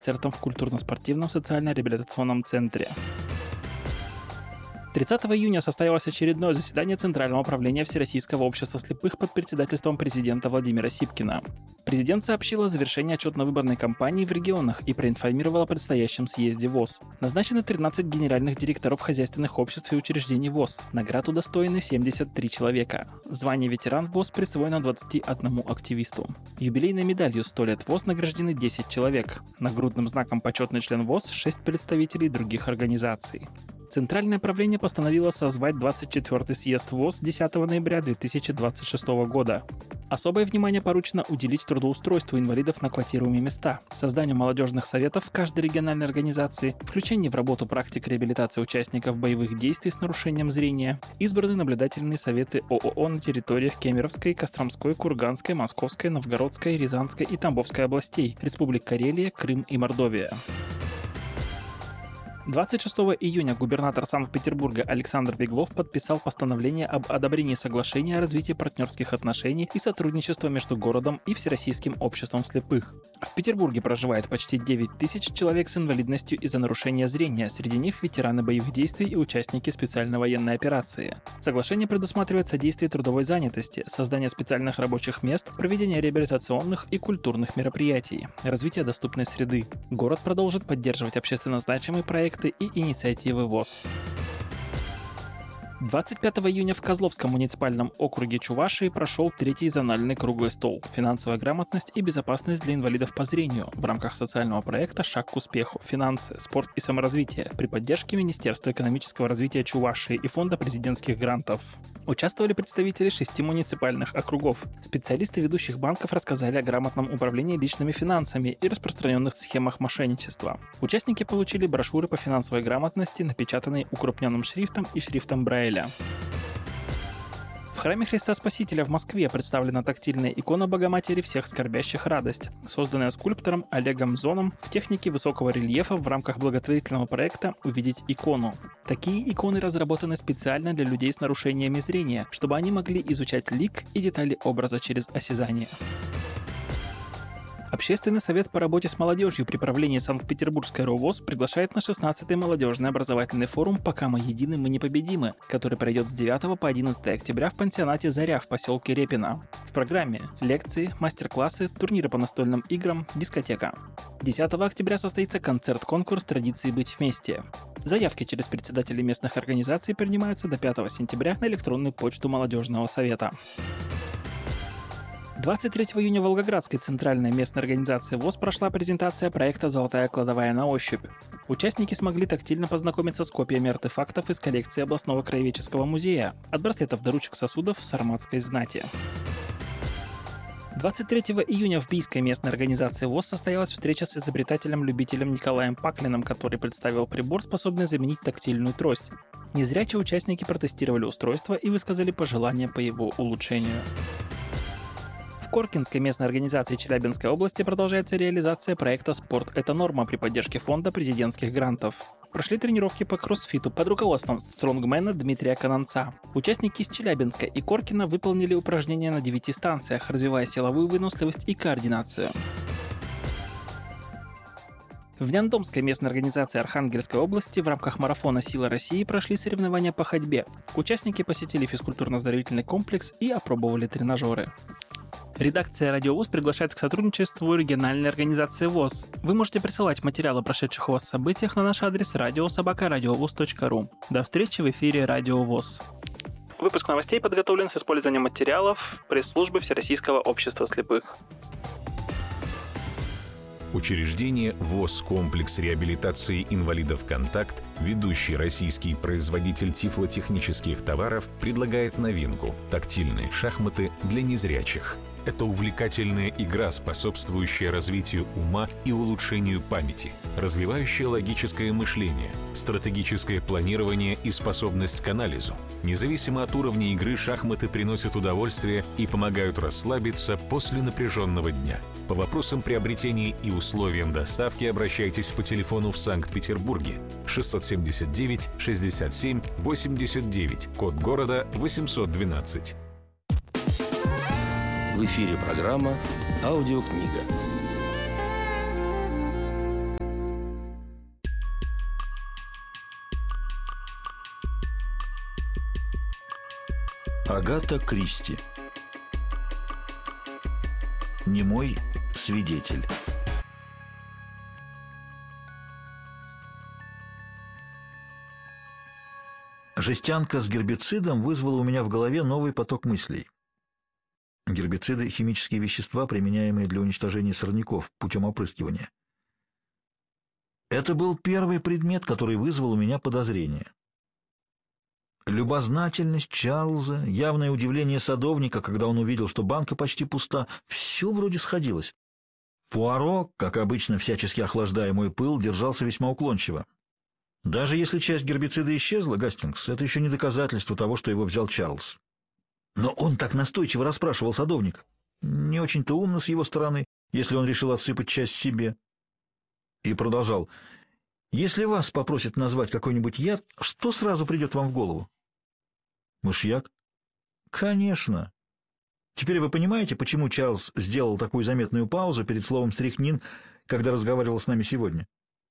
концертом в культурно-спортивном социально-реабилитационном центре. 30 июня состоялось очередное заседание Центрального управления Всероссийского общества слепых под председательством президента Владимира Сипкина. Президент сообщил о завершении отчетно-выборной кампании в регионах и проинформировал о предстоящем съезде ВОС. Назначены 13 генеральных директоров хозяйственных обществ и учреждений ВОС. Наград удостоены 73 человека. Звание ветеран ВОС присвоено 21 активисту. Юбилейной медалью 100 лет ВОС награждены 10 человек. Нагрудным знаком почетный член ВОС 6 представителей других организаций. Центральное правление постановило созвать 24-й съезд ВОС 10 ноября 2026 года. Особое внимание поручено уделить трудоустройству инвалидов на квотируемые места, созданию молодежных советов в каждой региональной организации, включению в работу практик реабилитации участников боевых действий с нарушением зрения, избраны наблюдательные советы ООО на территориях Кемеровской, Костромской, Курганской, Московской, Новгородской, Рязанской и Тамбовской областей, Республик Карелия, Крым и Мордовия. 26 июня губернатор Санкт-Петербурга Александр Беглов подписал постановление об одобрении соглашения о развитии партнерских отношений и сотрудничества между городом и Всероссийским обществом слепых. В Петербурге проживает почти 9 тысяч человек с инвалидностью из-за нарушения зрения, среди них ветераны боевых действий и участники специальной военной операции. Соглашение предусматривает содействие трудовой занятости, создание специальных рабочих мест, проведение реабилитационных и культурных мероприятий, развитие доступной среды. Город продолжит поддерживать общественно значимые проекты и инициативы ВОС. 25 июня в Козловском муниципальном округе Чувашии прошел 3-й зональный круглый стол «Финансовая грамотность и безопасность для инвалидов по зрению» в рамках социального проекта «Шаг к успеху. Финансы, спорт и саморазвитие» при поддержке Министерства экономического развития Чувашии и Фонда президентских грантов. Участвовали представители 6 муниципальных округов. Специалисты ведущих банков рассказали о грамотном управлении личными финансами и распространенных схемах мошенничества. Участники получили брошюры по финансовой грамотности, напечатанные укрупненным шрифтом и шрифтом Брайля. В храме Христа Спасителя в Москве представлена тактильная икона Богоматери всех скорбящих радость, созданная скульптором Олегом Зоном в технике высокого рельефа в рамках благотворительного проекта «Увидеть икону». Такие иконы разработаны специально для людей с нарушениями зрения, чтобы они могли изучать лик и детали образа через осязание. Общественный совет по работе с молодежью при правлении Санкт-Петербургской РОВОС приглашает на 16-й молодежный образовательный форум «Пока мы едины, мы непобедимы», который пройдет с 9 по 11 октября в пансионате «Заря» в поселке Репино. В программе лекции, мастер-классы, турниры по настольным играм, дискотека. 10 октября состоится концерт-конкурс «Традиции быть вместе». Заявки через председателей местных организаций принимаются до 5 сентября на электронную почту молодежного совета. 23 июня в Волгоградской центральной местной организации ВОС прошла презентация проекта «Золотая кладовая на ощупь». Участники смогли тактильно познакомиться с копиями артефактов из коллекции областного краеведческого музея, от браслетов до ручек сосудов сарматской знати. 23 июня в Бийской местной организации ВОС состоялась встреча с изобретателем-любителем Николаем Паклиным, который представил прибор, способный заменить тактильную трость. Незрячие участники протестировали устройство и высказали пожелания по его улучшению. В Коркинской местной организации Челябинской области продолжается реализация проекта «Спорт – это норма» при поддержке фонда президентских грантов. Прошли тренировки по кроссфиту под руководством стронгмена Дмитрия Кананца. Участники из Челябинска и Коркина выполнили упражнения на 9 станциях, развивая силовую выносливость и координацию. В Няндомской местной организации Архангельской области в рамках марафона «Сила России» прошли соревнования по ходьбе. Участники посетили физкультурно-оздоровительный комплекс и опробовали тренажеры. Редакция «Радио ВОС» приглашает к сотрудничеству региональной организации ВОС. Вы можете присылать материалы о прошедших у вас событиях на наш адрес radio@radiovos.ru. До встречи в эфире «Радио ВОС». Выпуск новостей подготовлен с использованием материалов пресс-службы Всероссийского общества слепых. Учреждение ВОС «Комплекс реабилитации инвалидов «Контакт», ведущий российский производитель тифлотехнических товаров, предлагает новинку – тактильные шахматы для незрячих. Это увлекательная игра, способствующая развитию ума и улучшению памяти, развивающая логическое мышление, стратегическое планирование и способность к анализу. Независимо от уровня игры, шахматы приносят удовольствие и помогают расслабиться после напряженного дня. По вопросам приобретения и условиям доставки обращайтесь по телефону в Санкт-Петербурге 679 67 89, код города 812. В эфире программа «Аудиокнига». Агата Кристи. Немой свидетель. Жестянка с гербицидом вызвала у меня в голове новый поток мыслей. Гербициды — химические вещества, применяемые для уничтожения сорняков путем опрыскивания. Это был первый предмет, который вызвал у меня подозрение. Любознательность Чарльза, явное удивление садовника, когда он увидел, что банка почти пуста, все вроде сходилось. Пуаро, как обычно, всячески охлаждая мой пыл, держался весьма уклончиво. Даже если часть гербицида исчезла, Гастингс, это еще не доказательство того, что его взял Чарльз. Но он так настойчиво расспрашивал садовника. Не очень-то умно с его стороны, если он решил отсыпать часть себе. И продолжал. Если вас попросят назвать какой-нибудь яд, что сразу придет вам в голову? Мышьяк? Конечно. Теперь вы понимаете, почему Чарльз сделал такую заметную паузу перед словом «стрихнин», когда разговаривал с нами сегодня?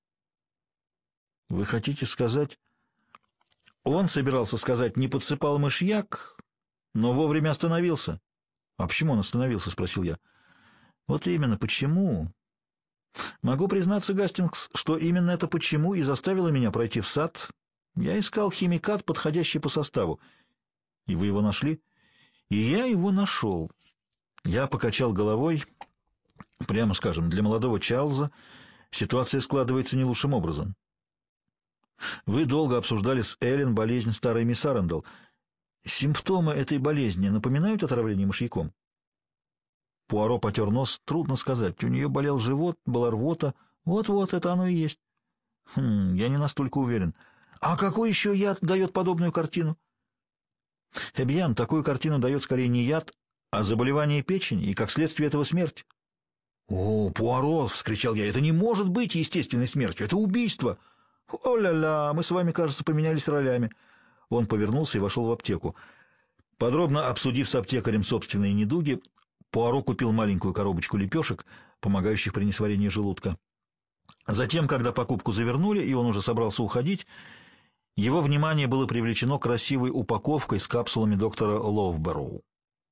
Вы хотите сказать... Он собирался сказать «не подсыпал мышьяк», но вовремя остановился. А почему он остановился, спросил я. Вот именно, почему? Могу признаться, Гастингс, что именно это «почему» и заставило меня пройти в сад. Я искал химикат, подходящий по составу. И вы его нашли? И я его нашел. Я покачал головой. Прямо скажем, для молодого Чарльза ситуация складывается не лучшим образом. Вы долго обсуждали с Эллен болезнь старой мисс Арендел. Симптомы этой болезни напоминают отравление мышьяком? Пуаро потер нос. Трудно сказать. У нее болел живот, была рвота. Вот-вот, это оно и есть. Я не настолько уверен. А какой еще яд дает подобную картину? Эбьян, такую картину дает скорее не яд, а заболевание печени и, как следствие этого, смерть. «О, Пуаро!» — вскричал я. «Это не может быть естественной смертью! Это убийство!» «О-ля-ля! Мы с вами, кажется, поменялись ролями!» Он повернулся и вошел в аптеку. Подробно обсудив с аптекарем собственные недуги, Пуаро купил маленькую коробочку лепешек, помогающих при несварении желудка. Затем, когда покупку завернули, и он уже собрался уходить, его внимание было привлечено красивой упаковкой с капсулами доктора Ловберроу.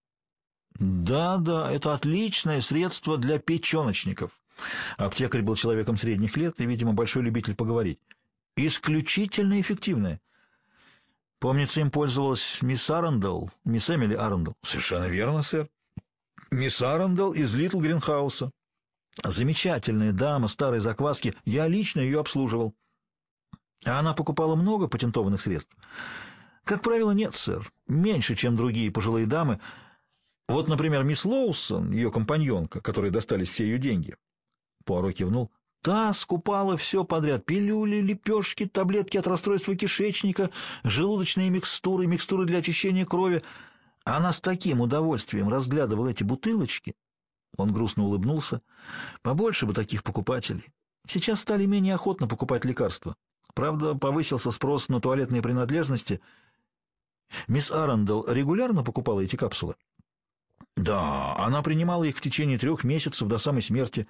«Да, это отличное средство для печеночников». Аптекарь был человеком средних лет и, видимо, большой любитель поговорить. «Исключительно эффективное. Помнится, им пользовалась мисс Арендел, мисс Эмили Арендел». «Совершенно верно, сэр. Мисс Арендел из Литл Гринхауса. Замечательная дама старой закваски. Я лично ее обслуживал». А она покупала много патентованных средств? Как правило, нет, сэр. Меньше, чем другие пожилые дамы. Вот, например, мисс Лоусон, ее компаньонка, которой достались все ее деньги. Пуаро кивнул. Та скупала все подряд. Пилюли, лепешки, таблетки от расстройства кишечника, желудочные микстуры, микстуры для очищения крови. Она с таким удовольствием разглядывала эти бутылочки. Он грустно улыбнулся. Побольше бы таких покупателей. Сейчас стали менее охотно покупать лекарства. Правда, повысился спрос на туалетные принадлежности. Мисс Арендел регулярно покупала эти капсулы? Да, она принимала их в течение 3 месяцев до самой смерти.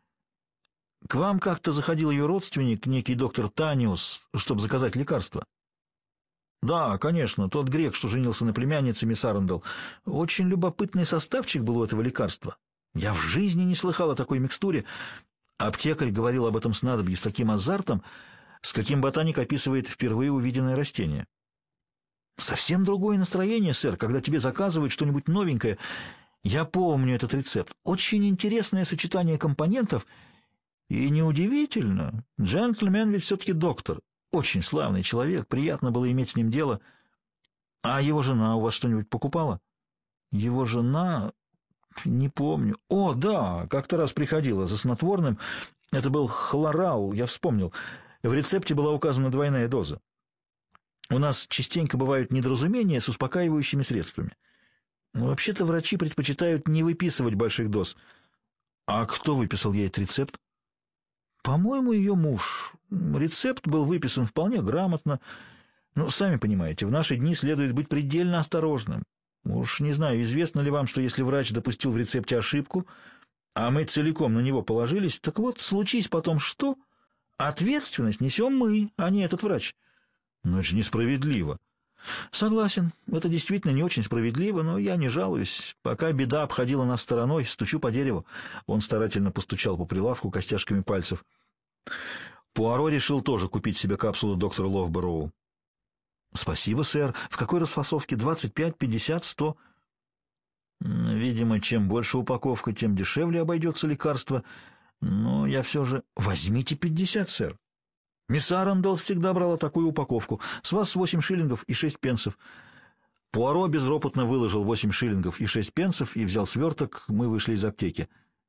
К вам как-то заходил ее родственник, некий доктор Таниус, чтобы заказать лекарства? Да, конечно, тот грек, что женился на племяннице мисс Арендел. Очень любопытный составчик был у этого лекарства. Я в жизни не слыхал о такой микстуре. Аптекарь говорил об этом снадобье с таким азартом, с каким ботаник описывает впервые увиденное растение. Совсем другое настроение, сэр, когда тебе заказывают что-нибудь новенькое. Я помню этот рецепт. Очень интересное сочетание компонентов. И неудивительно. Джентльмен ведь все-таки доктор. Очень славный человек, приятно было иметь с ним дело. А его жена у вас что-нибудь покупала? Его жена... Не помню. О, да, как-то раз приходила за снотворным. Это был хлорал, я вспомнил. В рецепте была указана двойная доза. У нас частенько бывают недоразумения с успокаивающими средствами. Но вообще-то врачи предпочитают не выписывать больших доз. А кто выписал ей этот рецепт? По-моему, ее муж. Рецепт был выписан вполне грамотно. Ну, сами понимаете, в наши дни следует быть предельно осторожным. Уж не знаю, известно ли вам, что если врач допустил в рецепте ошибку, а мы целиком на него положились, так вот, случись потом что... Ответственность несем мы, а не этот врач. Но это же несправедливо. Согласен, это действительно не очень справедливо, но я не жалуюсь. Пока беда обходила нас стороной, стучу по дереву. Он старательно постучал по прилавку костяшками пальцев. Пуаро решил тоже купить себе капсулу доктора Лофбороу. Спасибо, сэр. В какой расфасовке? 25, 50, 100? Видимо, чем больше упаковка, тем дешевле обойдется лекарство. Но я все же... Возьмите 50, сэр. Мисс Арандел всегда брала такую упаковку. С вас 8 шиллингов и 6 пенсов. Пуаро безропотно выложил 8 шиллингов и 6 пенсов и взял сверток. Мы вышли из аптеки.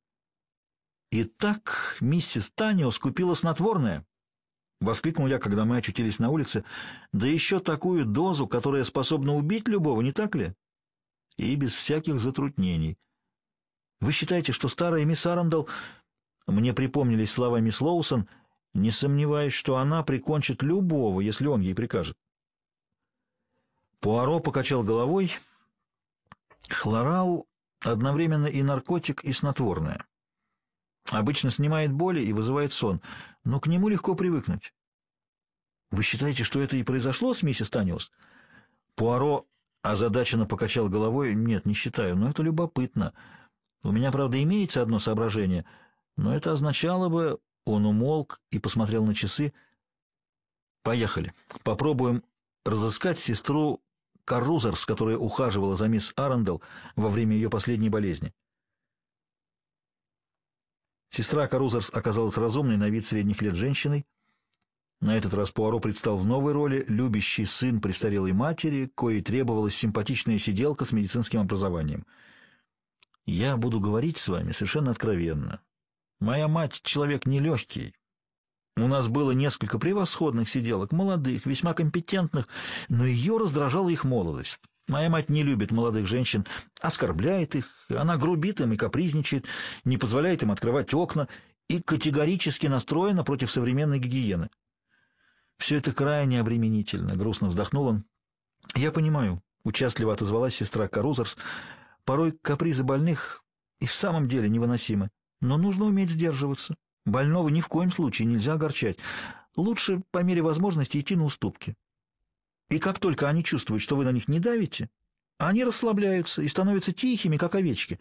«Итак, миссис Таниос купила снотворное!» — воскликнул я, когда мы очутились на улице. «Да еще такую дозу, которая способна убить любого, не так ли?» И без всяких затруднений. «Вы считаете, что старая мисс Арандел...» Мне припомнились слова мисс Лоусон. «Не сомневаюсь, что она прикончит любого, если он ей прикажет». Пуаро покачал головой. Хлорал одновременно и наркотик, и снотворное. Обычно снимает боли и вызывает сон, но к нему легко привыкнуть. Вы считаете, что это и произошло с миссис Таниос? Пуаро озадаченно покачал головой. Нет, не считаю, но это любопытно. У меня, правда, имеется одно соображение, но это означало бы... Он умолк и посмотрел на часы. Поехали. Попробуем разыскать сестру Каррузерс, которая ухаживала за мисс Арандел во время ее последней болезни. Сестра Каррузерс оказалась разумной, на вид средних лет женщиной. На этот раз Пуаро предстал в новой роли, любящий сын престарелой матери, коей требовалась симпатичная сиделка с медицинским образованием. «Я буду говорить с вами совершенно откровенно. Моя мать — человек нелегкий. У нас было несколько превосходных сиделок, молодых, весьма компетентных, но ее раздражала их молодость. Моя мать не любит молодых женщин, оскорбляет их, она грубит им и капризничает, не позволяет им открывать окна и категорически настроена против современной гигиены. Все это крайне обременительно», — грустно вздохнул он. «Я понимаю», — участливо отозвалась сестра Каррузерс, — «порой капризы больных и в самом деле невыносимы. Но нужно уметь сдерживаться. Больного ни в коем случае нельзя огорчать. Лучше, по мере возможности, идти на уступки. И как только они чувствуют, что вы на них не давите, они расслабляются и становятся тихими, как овечки.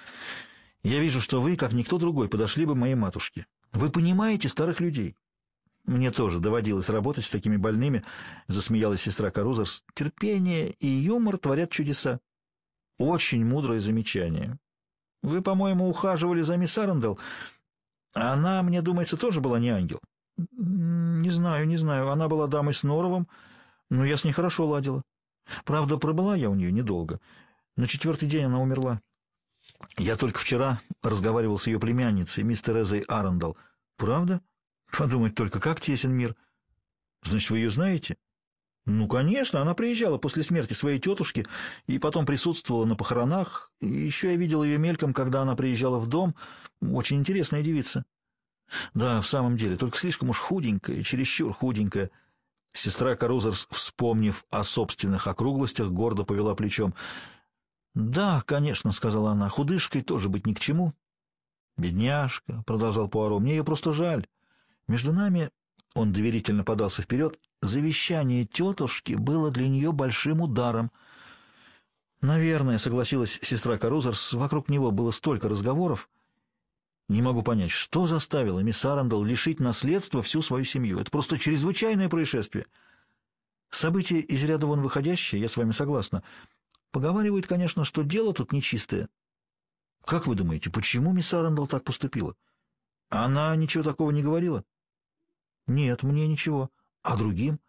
Я вижу, что вы, как никто другой, подошли бы моей матушке. Вы понимаете старых людей». «Мне тоже доводилось работать с такими больными», — засмеялась сестра Каррузерс. «Терпение и юмор творят чудеса». «Очень мудрое замечание. Вы, по-моему, ухаживали за мисс Арандел. Она, мне думается, тоже была не ангел». Не знаю. Она была дамой с норовом, но я с ней хорошо ладила. Правда, пробыла я у нее недолго. На 4-й день она умерла. Я только вчера разговаривал с ее племянницей, мисс Терезой Арандел. Правда? Подумать только, как тесен мир. Значит, вы ее знаете? Ну, конечно, она приезжала после смерти своей тетушки и потом присутствовала на похоронах. И еще я видел ее мельком, когда она приезжала в дом. Очень интересная девица. Да, в самом деле, только слишком уж худенькая, чересчур худенькая. Сестра Каррузерс, вспомнив о собственных округлостях, гордо повела плечом. «Да, конечно», — сказала она, — «худышкой тоже быть ни к чему». «Бедняжка», — продолжал Пуаро, — «мне ее просто жаль. Между нами...» — он доверительно подался вперед. «Завещание тетушки было для нее большим ударом». «Наверное», — согласилась сестра Каррузерс, — «вокруг него было столько разговоров. Не могу понять, что заставило мисс Арандел лишить наследства всю свою семью. Это просто чрезвычайное происшествие». «Событие из ряда вон выходящее, я с вами согласна. Поговаривают, конечно, что дело тут нечистое». «Как вы думаете, почему мисс Арандел так поступила? Она ничего такого не говорила?» «Нет, мне ничего. А другим?»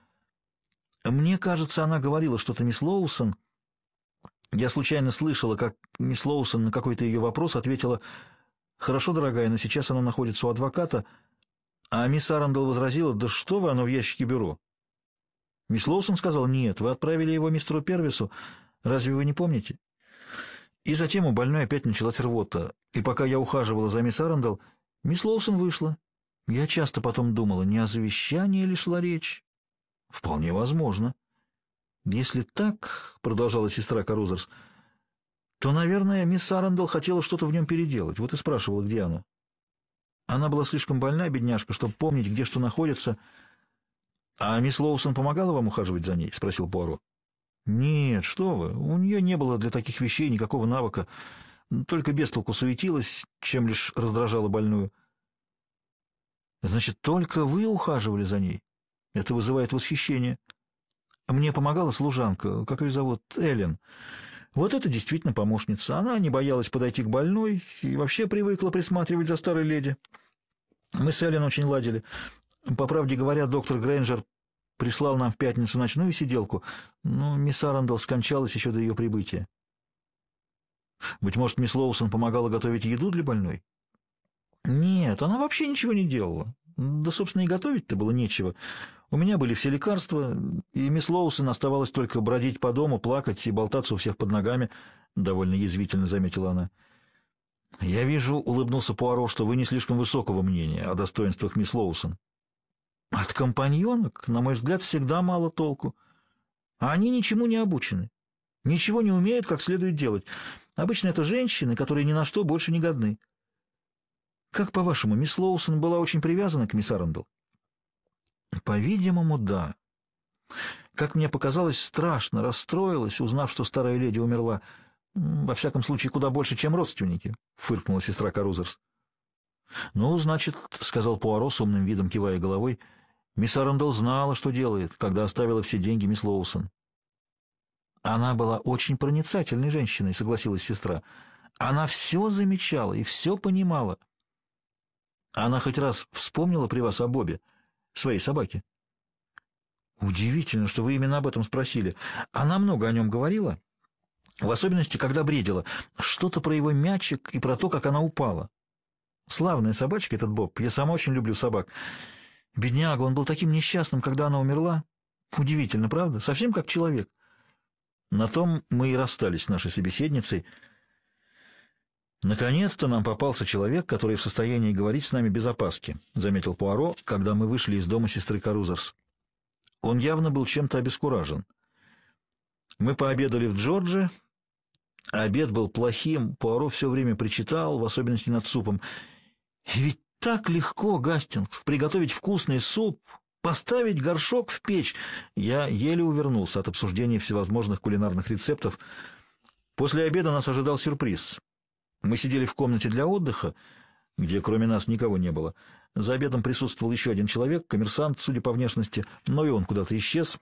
«Мне кажется, она говорила что-то мисс Лоусон. Я случайно слышала, как мисс Лоусон на какой-то ее вопрос ответила: «Хорошо, дорогая, но сейчас она находится у адвоката». А мисс Арандел возразила: «Да что вы, оно в ящике бюро». Мисс Лоусон сказала: «Нет, вы отправили его мистеру Первису. Разве вы не помните?» И затем у больной опять началась рвота. И пока я ухаживала за мисс Арандел, мисс Лоусон вышла. Я часто потом думала, не о завещании ли шла речь? Вполне возможно. Если так, — продолжала сестра Каррузерс, — то, наверное, мисс Арандел хотела что-то в нем переделать. Вот и спрашивала, где оно. Она была слишком больна, бедняжка, чтобы помнить, где что находится. А мисс Лоусон помогала вам ухаживать за ней? — спросил Пуаро. — Нет, что вы, у нее не было для таких вещей никакого навыка, только без толку суетилась, чем лишь раздражала больную. — Значит, только вы ухаживали за ней? Это вызывает восхищение. Мне помогала служанка, как ее зовут, Эллен. Вот это действительно помощница. Она не боялась подойти к больной и вообще привыкла присматривать за старой леди. Мы с Эллен очень ладили. По правде говоря, доктор Грейнджер прислал нам в пятницу ночную сиделку, но мисс Арандел скончалась еще до ее прибытия. Быть может, мисс Лоусон помогала готовить еду для больной? Нет, она вообще ничего не делала. Да, собственно, и готовить-то было нечего. У меня были все лекарства, и мисс Лоусон оставалось только бродить по дому, плакать и болтаться у всех под ногами, — довольно язвительно заметила она. — Я вижу, — улыбнулся Пуаро, — что вы не слишком высокого мнения о достоинствах мисс Лоусон. — От компаньонок, на мой взгляд, всегда мало толку. А они ничему не обучены, ничего не умеют как следует делать. Обычно это женщины, которые ни на что больше не годны. Как, по-вашему, мисс Лоусон была очень привязана к мисс Арандел? По-видимому, да. Как мне показалось, страшно расстроилась, узнав, что старая леди умерла. Во всяком случае, куда больше, чем родственники, — фыркнула сестра Карузерс. — Ну, значит, — сказал Пуаро с умным видом, кивая головой, — мисс Арандел знала, что делает, когда оставила все деньги мисс Лоусон. — Она была очень проницательной женщиной, — согласилась сестра. Она все замечала и все понимала. Она хоть раз вспомнила при вас о Бобе, своей собаке? Удивительно, что вы именно об этом спросили. Она много о нем говорила, в особенности, когда бредила. Что-то про его мячик и про то, как она упала. Славная собачка этот Боб. Я сама очень люблю собак. Бедняга, он был таким несчастным, когда она умерла. Удивительно, правда? Совсем как человек. На том мы и расстались с нашей собеседницей. «Наконец-то нам попался человек, который в состоянии говорить с нами без опаски», — заметил Пуаро, когда мы вышли из дома сестры Карузерс. Он явно был чем-то обескуражен. Мы пообедали в Джорджи. Обед был плохим, Пуаро все время причитал, в особенности над супом. И ведь так легко, Гастингс, приготовить вкусный суп, поставить горшок в печь. Я еле увернулся от обсуждения всевозможных кулинарных рецептов. После обеда нас ожидал сюрприз. Мы сидели в комнате для отдыха, где кроме нас никого не было. За обедом присутствовал еще один человек, коммерсант, судя по внешности, но и он куда-то исчез.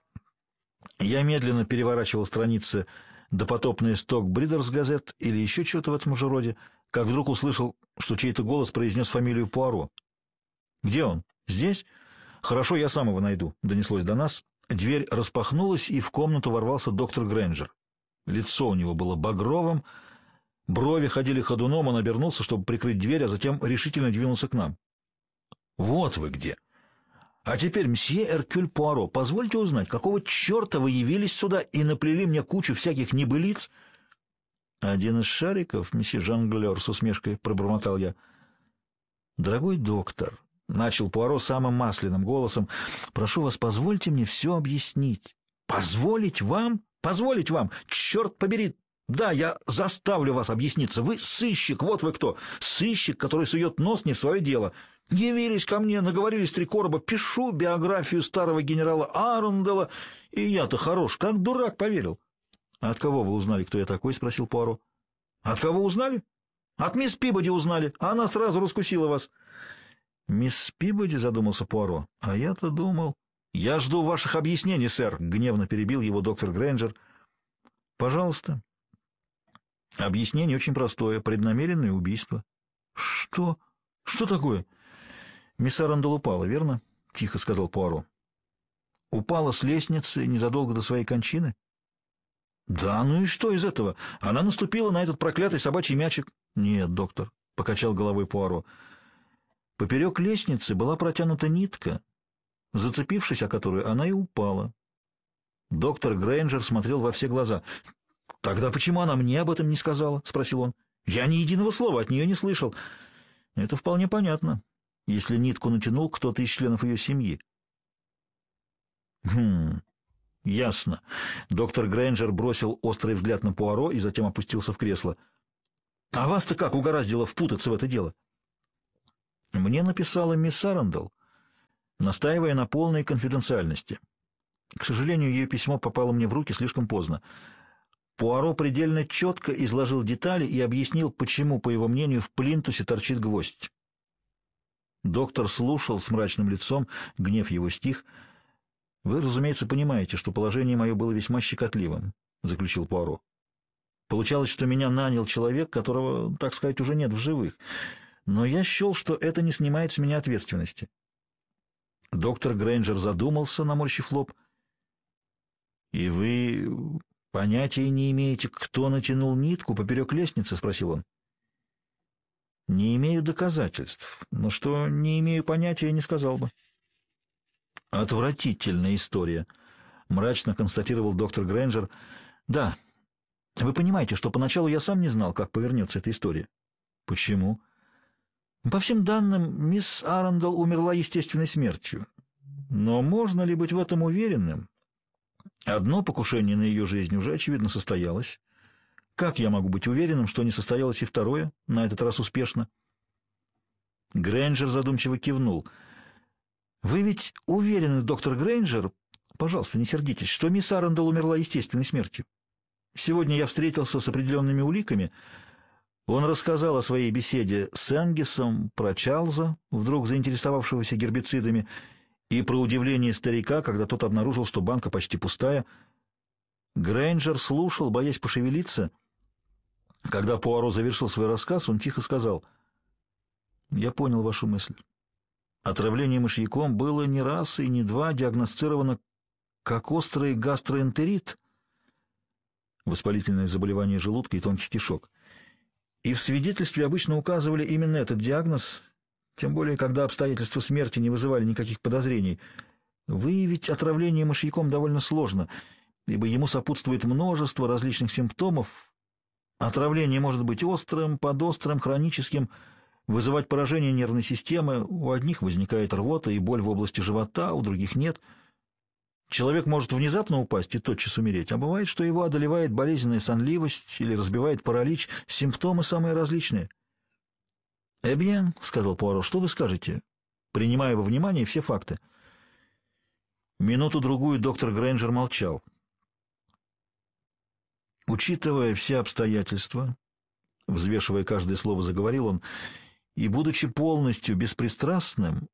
Я медленно переворачивал страницы допотопные «Сток Бридерс Газет» или еще чего-то в этом же роде, как вдруг услышал, что чей-то голос произнес фамилию Пуаро. «Где он? Здесь? Хорошо, я сам его найду», — донеслось до нас. Дверь распахнулась, и в комнату ворвался доктор Грейнджер. Лицо у него было багровым, брови ходили ходуном, он обернулся, чтобы прикрыть дверь, а затем решительно двинулся к нам. «Вот вы где! А теперь, мсье Эркюль Пуаро, позвольте узнать, какого черта вы явились сюда и наплели мне кучу всяких небылиц?» «Один из шариков, месье Жонглер», — с усмешкой пробормотал я. «Дорогой доктор», — начал Пуаро самым масляным голосом, — «прошу вас, позвольте мне все объяснить». «Позволить вам? Позволить вам? Черт побери! Да, я заставлю вас объясниться. Вы сыщик, вот вы кто. Сыщик, который сует нос не в свое дело. Явились ко мне, наговорились 3 короба, пишу биографию старого генерала Арандела, и я-то хорош, как дурак поверил». «А от кого вы узнали, кто я такой?» — спросил Пуаро. «От кого узнали? От мисс Пибоди узнали, а она сразу раскусила вас». «Мисс Пибоди?» — задумался Пуаро. «А я-то думал...» «Я жду ваших объяснений, сэр», — гневно перебил его доктор Грейнджер. «Пожалуйста». «Объяснение очень простое. Преднамеренное убийство». «Что? Что такое?» «Мисс Арандел упала, верно?» — тихо сказал Пуаро. «Упала с лестницы незадолго до своей кончины?» «Да, ну и что из этого? Она наступила на этот проклятый собачий мячик». «Нет, доктор», — покачал головой Пуаро. «Поперек лестницы была протянута нитка, зацепившись о которую, она и упала». Доктор Грейнджер смотрел во все глаза. «Тогда почему она мне об этом не сказала?» — спросил он. «Я ни единого слова от нее не слышал». «Это вполне понятно, если нитку натянул кто-то из членов ее семьи». Ясно». Доктор Грейнджер бросил острый взгляд на Пуаро и затем опустился в кресло. «А вас-то как угораздило впутаться в это дело?» «Мне написала мисс Арандел. настаивая на полной конфиденциальности. К сожалению, ее письмо попало мне в руки слишком поздно. Пуаро предельно четко изложил детали и объяснил, почему, по его мнению, в плинтусе торчит гвоздь. Доктор слушал с мрачным лицом, гнев его стих. «Вы, разумеется, понимаете, что положение мое было весьма щекотливым», — заключил Пуаро. «Получалось, что меня нанял человек, которого, так сказать, уже нет в живых. Но я счел, что это не снимает с меня ответственности». Доктор Грейнджер задумался, наморщив лоб. «И вы понятия не имеете, кто натянул нитку поперек лестницы?» — спросил он. «Не имею доказательств, но что не имею понятия, не сказал бы». «Отвратительная история», — мрачно констатировал доктор Грейнджер. «Да, вы понимаете, что поначалу я сам не знал, как повернется эта история». «Почему?» «По всем данным, мисс Арандел умерла естественной смертью. Но можно ли быть в этом уверенным? Одно покушение на ее жизнь уже, очевидно, состоялось. Как я могу быть уверенным, что не состоялось и второе, на этот раз успешно?» Грейнджер задумчиво кивнул. «Вы ведь уверены, доктор Грейнджер, пожалуйста, не сердитесь, что мисс Арандел умерла естественной смертью? Сегодня я встретился с определенными уликами. Он рассказал о своей беседе с Энгисом про Чарльза, вдруг заинтересовавшегося гербицидами, и про удивление старика, когда тот обнаружил, что банка почти пустая. Грейнджер слушал, боясь пошевелиться. Когда Пуаро завершил свой рассказ, он тихо сказал: «Я понял вашу мысль. Отравление мышьяком было не раз и не два диагностировано как острый гастроэнтерит, воспалительное заболевание желудка и тонкий кишок. И в свидетельстве обычно указывали именно этот диагноз, тем более, когда обстоятельства смерти не вызывали никаких подозрений. Выявить отравление мышьяком довольно сложно, ибо ему сопутствует множество различных симптомов. Отравление может быть острым, подострым, хроническим, вызывать поражение нервной системы. У одних возникает рвота и боль в области живота, у других нет. Человек может внезапно упасть и тотчас умереть, а бывает, что его одолевает болезненная сонливость или разбивает паралич. Симптомы самые различные. «Eh bien», — сказал Пуаро, — «что вы скажете, принимая во внимание все факты?» Минуту-другую доктор Грейнджер молчал. «Учитывая все обстоятельства», — взвешивая каждое слово, заговорил он, — «и будучи полностью беспристрастным,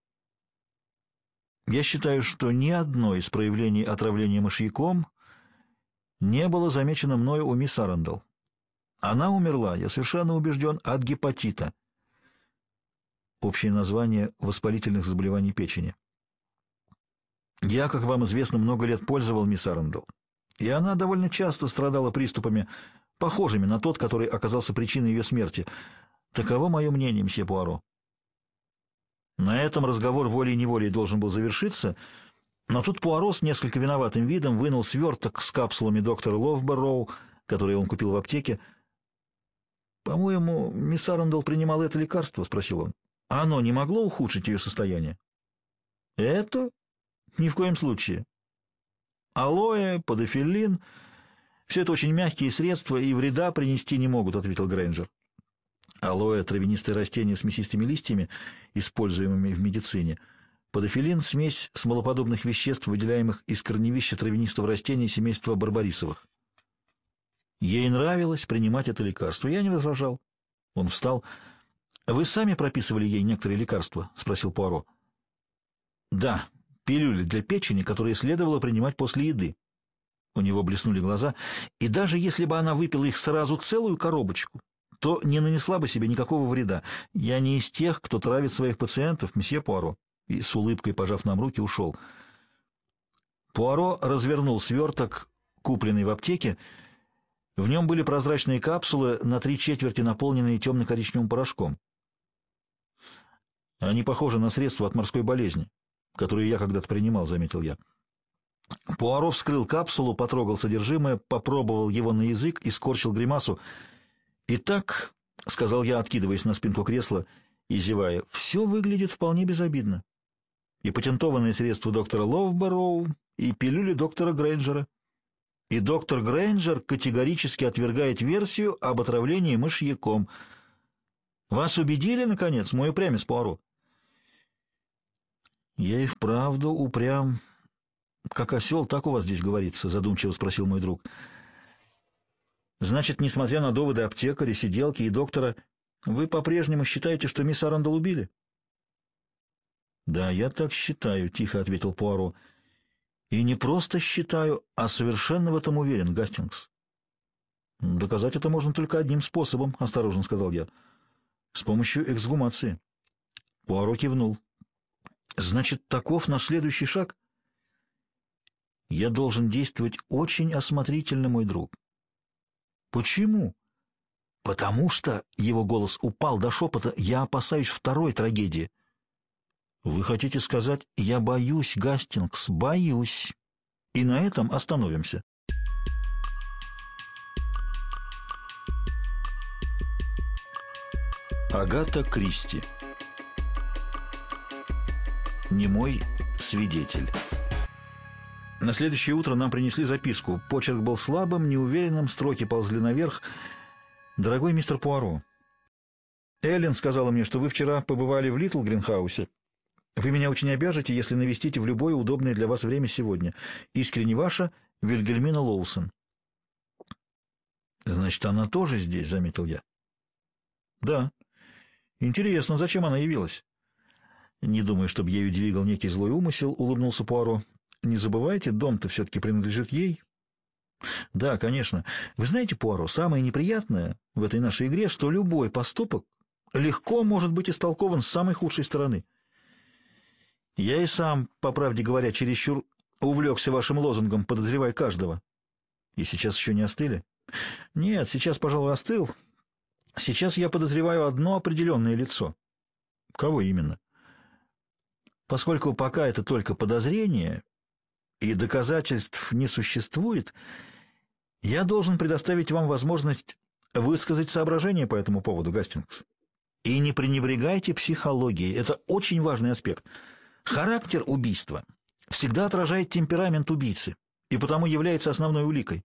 я считаю, что ни одно из проявлений отравления мышьяком не было замечено мною у мисс Арандел. Она умерла, я совершенно убежден, от гепатита». Общее название воспалительных заболеваний печени. Я, как вам известно, много лет пользовал мисс Арандел, и она довольно часто страдала приступами, похожими на тот, который оказался причиной ее смерти. Таково мое мнение, мсье Пуаро. На этом разговор волей-неволей должен был завершиться, но тут Пуаро с несколько виноватым видом вынул сверток с капсулами доктора Ловбороу, которые он купил в аптеке. «По-моему, мисс Арандел принимала это лекарство?» — спросил он. «Оно не могло ухудшить ее состояние?» «Это? Ни в коем случае. Алоэ, подофиллин — все это очень мягкие средства и вреда принести не могут», — ответил Грейнджер. Алоэ — травянистое растение с мясистыми листьями, используемыми в медицине. Подофиллин — смесь смолоподобных веществ, выделяемых из корневища травянистого растения семейства барбарисовых. Ей нравилось принимать это лекарство. Я не возражал. Он встал. «Вы сами прописывали ей некоторые лекарства?» — спросил Пуаро. «Да, пилюли для печени, которые следовало принимать после еды». У него блеснули глаза. «И даже если бы она выпила их сразу целую коробочку, то не нанесла бы себе никакого вреда. Я не из тех, кто травит своих пациентов, месье Пуаро». И с улыбкой, пожав нам руки, ушел. Пуаро развернул сверток, купленный в аптеке. В нем были прозрачные капсулы, на 3/4 наполненные темно-коричневым порошком. «Они похожи на средства от морской болезни, которые я когда-то принимал», — заметил я. Пуаро вскрыл капсулу, потрогал содержимое, попробовал его на язык и скорчил гримасу. «Итак», — сказал я, откидываясь на спинку кресла и зевая, — «все выглядит вполне безобидно. И патентованные средства доктора Ловбороу, и пилюли доктора Грейнджера. И доктор Грейнджер категорически отвергает версию об отравлении мышьяком. Вас убедили, наконец, мой упрямец, Пуаро?» «Я и вправду упрям, как осел, так у вас здесь говорится», — задумчиво спросил мой друг. «Значит, несмотря на доводы аптекаря, сиделки и доктора, вы по-прежнему считаете, что мисс Арандел убили?» «Да, я так считаю», — тихо ответил Пуаро. «И не просто считаю, а совершенно в этом уверен, Гастингс». «Доказать это можно только одним способом», — осторожно сказал я. «С помощью эксгумации». Пуаро кивнул. «Значит, таков наш следующий шаг?» «Я должен действовать очень осмотрительно, мой друг». «Почему?» «Потому что», — его голос упал до шепота, — «я опасаюсь второй трагедии». «Вы хотите сказать, я боюсь, Гастингс, боюсь. И на этом остановимся». Агата Кристи. Немой свидетель. На следующее утро нам принесли записку. Почерк был слабым, неуверенным, строки ползли наверх. «Дорогой мистер Пуаро, Эллен сказала мне, что вы вчера побывали в Литл Гринхаусе. Вы меня очень обяжете, если навестите в любое удобное для вас время сегодня. Искренне ваша, Вильгельмина Лоусон». «Значит, она тоже здесь», — заметил я. «Да. Интересно, зачем она явилась?» «Не думаю, чтобы ею двигал некий злой умысел», — улыбнулся Пуаро. «Не забывайте, дом-то все-таки принадлежит ей». «Да, конечно. Вы знаете, Пуаро, самое неприятное в этой нашей игре, что любой поступок легко может быть истолкован с самой худшей стороны. Я и сам, по правде говоря, чересчур увлекся вашим лозунгом «подозревай каждого». И сейчас еще не остыли? Нет, сейчас, пожалуй, остыл. Сейчас я подозреваю одно определенное лицо». «Кого именно?» «Поскольку пока это только подозрение и доказательств не существует, я должен предоставить вам возможность высказать соображения по этому поводу, Гастингс. И не пренебрегайте психологией, это очень важный аспект. Характер убийства всегда отражает темперамент убийцы и потому является основной уликой.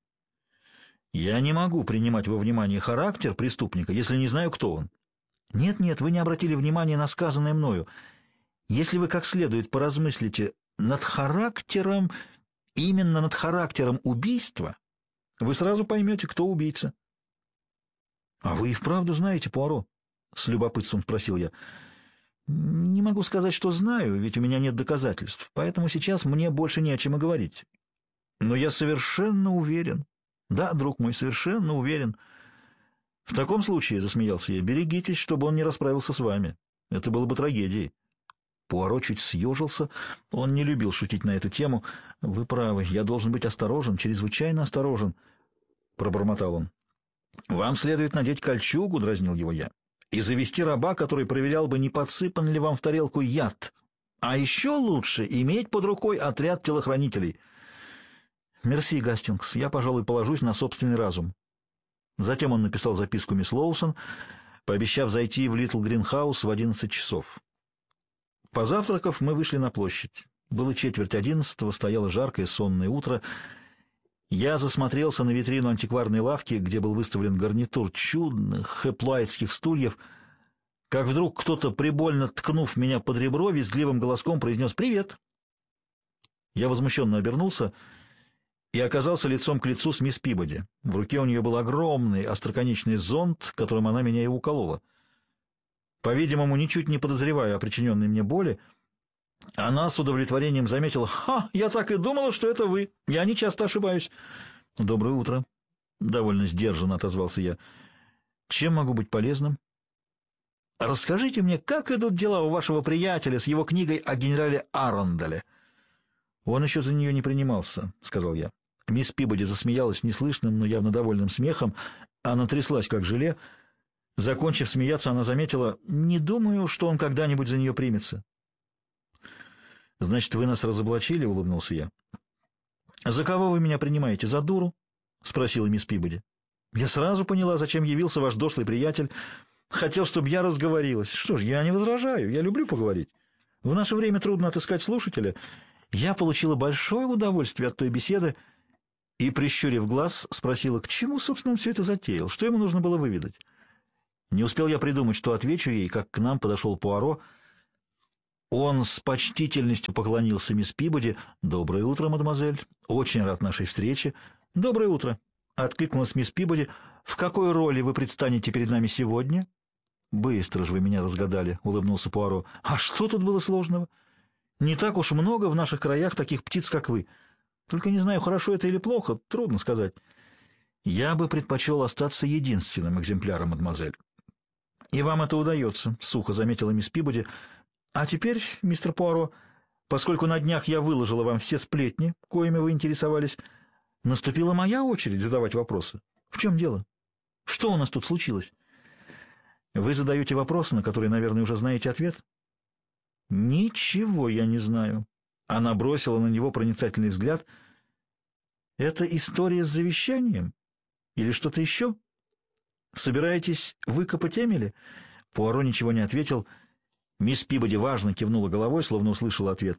Я не могу принимать во внимание характер преступника, если не знаю, кто он. Нет, вы не обратили внимания на сказанное мною. Если вы как следует поразмыслите над характером, именно над характером убийства, вы сразу поймете, кто убийца». «А вы и вправду знаете, Пуаро?» — с любопытством спросил я. «Не могу сказать, что знаю, ведь у меня нет доказательств, поэтому сейчас мне больше не о чем и говорить. Но я совершенно уверен. Да, друг мой, совершенно уверен. В таком случае, — засмеялся я, — берегитесь, чтобы он не расправился с вами. Это было бы трагедией». Пуаро чуть съежился. Он не любил шутить на эту тему. «Вы правы, я должен быть осторожен, чрезвычайно осторожен», — пробормотал он. «Вам следует надеть кольчугу», — дразнил его я, — «и завести раба, который проверял бы, не подсыпан ли вам в тарелку яд. А еще лучше иметь под рукой отряд телохранителей». «Мерси, Гастингс, я, пожалуй, положусь на собственный разум». Затем он написал записку мисс Лоусон, пообещав зайти в Литл Гринхаус в 11 часов. Позавтракав, мы вышли на площадь. Было 10:45, стояло жаркое сонное утро. Я засмотрелся на витрину антикварной лавки, где был выставлен гарнитур чудных хэплайтских стульев, как вдруг кто-то, прибольно ткнув меня под ребро, визгливым голоском произнес «Привет!». Я возмущенно обернулся и оказался лицом к лицу с мисс Пибоди. В руке у нее был огромный остроконечный зонт, которым она меня и уколола. По-видимому, ничуть не подозревая о причиненной мне боли, она с удовлетворением заметила: «Ха, я так и думала, что это вы. Я не часто ошибаюсь». «Доброе утро», — довольно сдержанно отозвался я. «Чем могу быть полезным?» «Расскажите мне, как идут дела у вашего приятеля с его книгой о генерале Арунделе?» «Он еще за нее не принимался», — сказал я. Мисс Пибоди засмеялась неслышным, но явно довольным смехом. Она тряслась, как желе. Закончив смеяться, она заметила: «Не думаю, что он когда-нибудь за нее примется». «Значит, вы нас разоблачили?» — улыбнулся я. «За кого вы меня принимаете? За дуру?» — спросила мисс Пибоди. «Я сразу поняла, зачем явился ваш дошлый приятель. Хотел, чтобы я разговорилась. Что ж, я не возражаю, я люблю поговорить. В наше время трудно отыскать слушателя. Я получила большое удовольствие от той беседы». И, прищурив глаз, спросила, к чему, собственно, он все это затеял, что ему нужно было выведать. Не успел я придумать, что отвечу ей, как к нам подошел Пуаро. Он с почтительностью поклонился мисс Пибоди. «Доброе утро, мадемуазель. Очень рад нашей встрече». «Доброе утро», — откликнулась мисс Пибоди. «В какой роли вы предстанете перед нами сегодня?» «Быстро же вы меня разгадали», — улыбнулся Пуаро. «А что тут было сложного? Не так уж много в наших краях таких птиц, как вы. Только не знаю, хорошо это или плохо, трудно сказать. Я бы предпочел остаться единственным экземпляром, мадемуазель». «И вам это удается», — сухо заметила мисс Пибоди. «А теперь, мистер Пуаро, поскольку на днях я выложила вам все сплетни, коими вы интересовались, наступила моя очередь задавать вопросы. В чем дело? Что у нас тут случилось?» «Вы задаете вопросы, на которые, наверное, уже знаете ответ?» «Ничего я не знаю». Она бросила на него проницательный взгляд. «Это история с завещанием? Или что-то еще? Собираетесь выкопать Эмили?» Пуаро ничего не ответил. Мисс Пибоди важно кивнула головой, словно услышала ответ.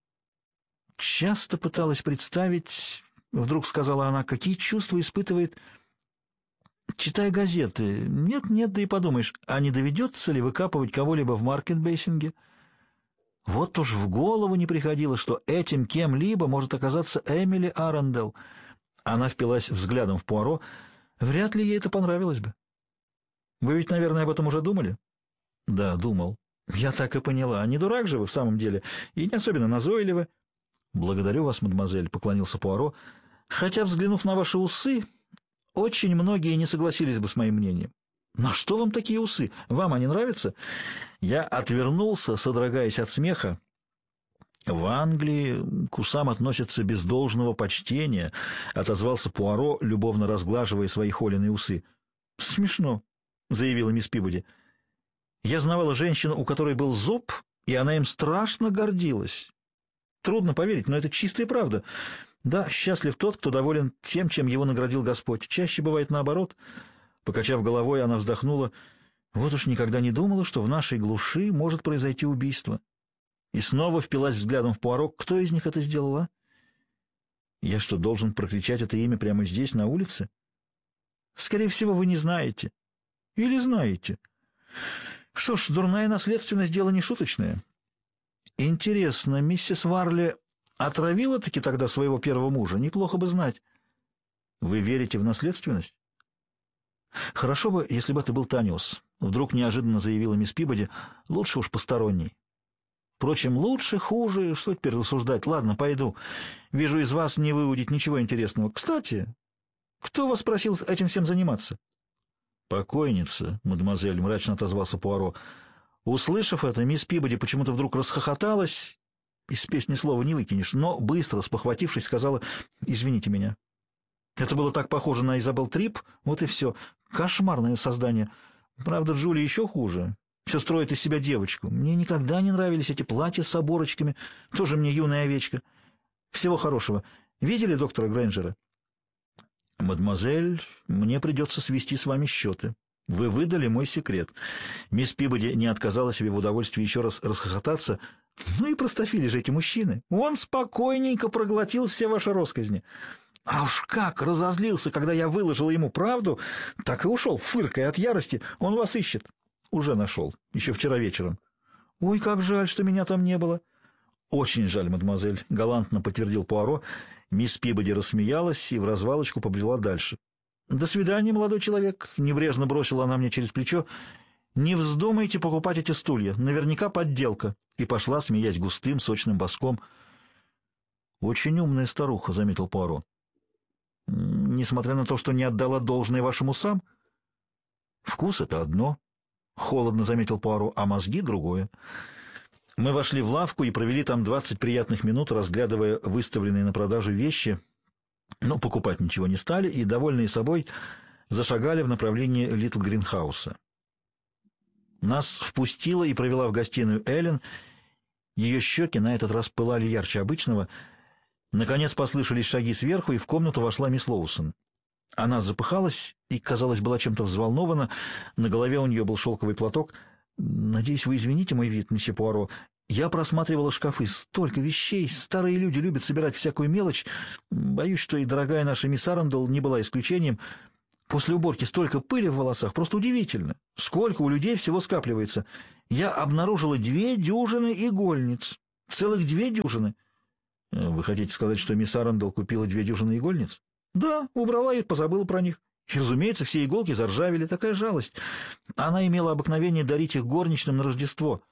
«Часто пыталась представить, — вдруг сказала она, — какие чувства испытывает, читая газеты. Нет, да и подумаешь, а не доведется ли выкапывать кого-либо в Маркет-Бейсинге? Вот уж в голову не приходило, что этим кем-либо может оказаться Эмили Арандел». Она впилась взглядом в Пуаро. «Вряд ли ей это понравилось бы. Вы ведь, наверное, об этом уже думали?» «Да, думал». «Я так и поняла. Не дурак же вы в самом деле, и не особенно назойливы». «Благодарю вас, мадемуазель», — поклонился Пуаро. «Хотя, взглянув на ваши усы, очень многие не согласились бы с моим мнением». «На что вам такие усы? Вам они нравятся?» Я отвернулся, содрогаясь от смеха. «В Англии к усам относятся без должного почтения», — отозвался Пуаро, любовно разглаживая свои холеные усы. «Смешно», — заявила мисс Пибоди. «Я знавала женщину, у которой был зуб, и она им страшно гордилась. Трудно поверить, но это чистая правда. Да, счастлив тот, кто доволен тем, чем его наградил Господь. Чаще бывает наоборот». Покачав головой, она вздохнула. «Вот уж никогда не думала, что в нашей глуши может произойти убийство». И снова впилась взглядом в Пуаро. «Кто из них это сделал, а? Я что, должен прокричать это имя прямо здесь, на улице?» «Скорее всего, вы не знаете. Или знаете. Что ж, дурная наследственность — дело не шуточное. Интересно, миссис Варли отравила-таки тогда своего первого мужа? Неплохо бы знать. Вы верите в наследственность?» «Хорошо бы, если бы это был Таниус», — вдруг неожиданно заявила мисс Пибоди. «Лучше уж посторонний. Впрочем, лучше, хуже, что теперь рассуждать? Ладно, пойду. Вижу, из вас не выудить ничего интересного. Кстати, кто вас просил этим всем заниматься?» «Покойница, мадемуазель», — мрачно отозвался Пуаро. Услышав это, мисс Пибоди почему-то вдруг расхохоталась. Из песни слова не выкинешь, но, быстро спохватившись, сказала: «Извините меня. Это было так похоже на Изабелл Трип, вот и все. Кошмарное создание. Правда, Джули еще хуже. Все строит из себя девочку. Мне никогда не нравились эти платья с оборочками. Тоже мне юная овечка. Всего хорошего. Видели доктора Грэнджера?» «Мадемуазель, мне придется свести с вами счеты. Вы выдали мой секрет». Мисс Пибоди не отказала себе в удовольствии еще раз расхохотаться. «Ну и простофили же эти мужчины. Он спокойненько проглотил все ваши росказни. А уж как разозлился, когда я выложила ему правду, так и ушел, фыркая от ярости. Он вас ищет». «Уже нашел. Еще вчера вечером». «Ой, как жаль, что меня там не было». «Очень жаль, мадемуазель», — галантно подтвердил Пуаро. Мисс Пибоди рассмеялась и в развалочку побрела дальше. «До свидания, молодой человек», — небрежно бросила она мне через плечо. «Не вздумайте покупать эти стулья. Наверняка подделка». И пошла, смеясь густым, сочным баском. «Очень умная старуха», — заметил Пуаро. «Несмотря на то, что не отдала должное вашим усам?» «Вкус — это одно», — холодно заметил Пуаро, — «а мозги — другое». Мы вошли в лавку и провели там 20 приятных минут, разглядывая выставленные на продажу вещи, но покупать ничего не стали и, довольные собой, зашагали в направлении Литл Гринхауса. Нас впустила и провела в гостиную Эллен. Ее щеки на этот раз пылали ярче обычного. Наконец послышались шаги сверху, и в комнату вошла мисс Лоусон. Она запыхалась и, казалось, была чем-то взволнована. На голове у нее был шелковый платок. «Надеюсь, вы извините мой вид, месье Пуаро. Я просматривала шкафы. Столько вещей. Старые люди любят собирать всякую мелочь. Боюсь, что и дорогая наша мисс Арандел не была исключением. После уборки столько пыли в волосах, просто удивительно. Сколько у людей всего скапливается. Я обнаружила 2 дюжины игольниц. Целых 2 дюжины. Вы хотите сказать, что мисс Арандел купила 2 дюжины игольниц? Да, убрала и позабыла про них. И, разумеется, все иголки заржавели. Такая жалость. Она имела обыкновение дарить их горничным на Рождество.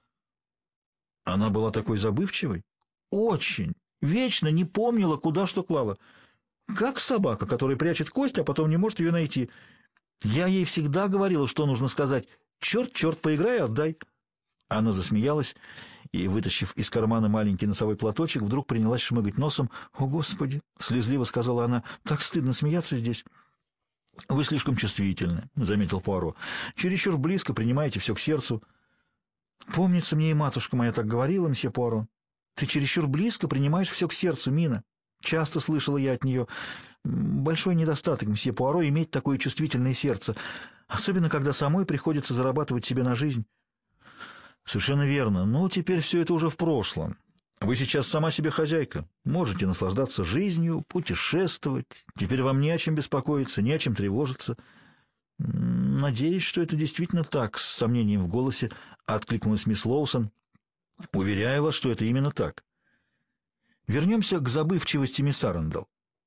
Она была такой забывчивой? Очень. Вечно не помнила, куда что клала. Как собака, которая прячет кость, а потом не может ее найти. Я ей всегда говорила, что нужно сказать: «Черт, черт, поиграй и отдай». Она засмеялась и, вытащив из кармана маленький носовой платочек, вдруг принялась шмыгать носом. «О, Господи!» — слезливо сказала она. «Так стыдно смеяться здесь». «Вы слишком чувствительны», — заметил Пуаро. «Чересчур близко принимаете все к сердцу». «Помнится, мне и матушка моя так говорила, мсье Пуаро. Ты чересчур близко принимаешь все к сердцу, Мина. Часто слышала я от нее. Большой недостаток, мсье Пуаро, иметь такое чувствительное сердце, особенно когда самой приходится зарабатывать себе на жизнь». «Совершенно верно. Но теперь все это уже в прошлом. Вы сейчас сама себе хозяйка. Можете наслаждаться жизнью, путешествовать. Теперь вам не о чем беспокоиться, не о чем тревожиться». «Надеюсь, что это действительно так», — с сомнением в голосе откликнулась мисс Лоусон. «Уверяю вас, что это именно так. Вернемся к забывчивости мисс Арандел.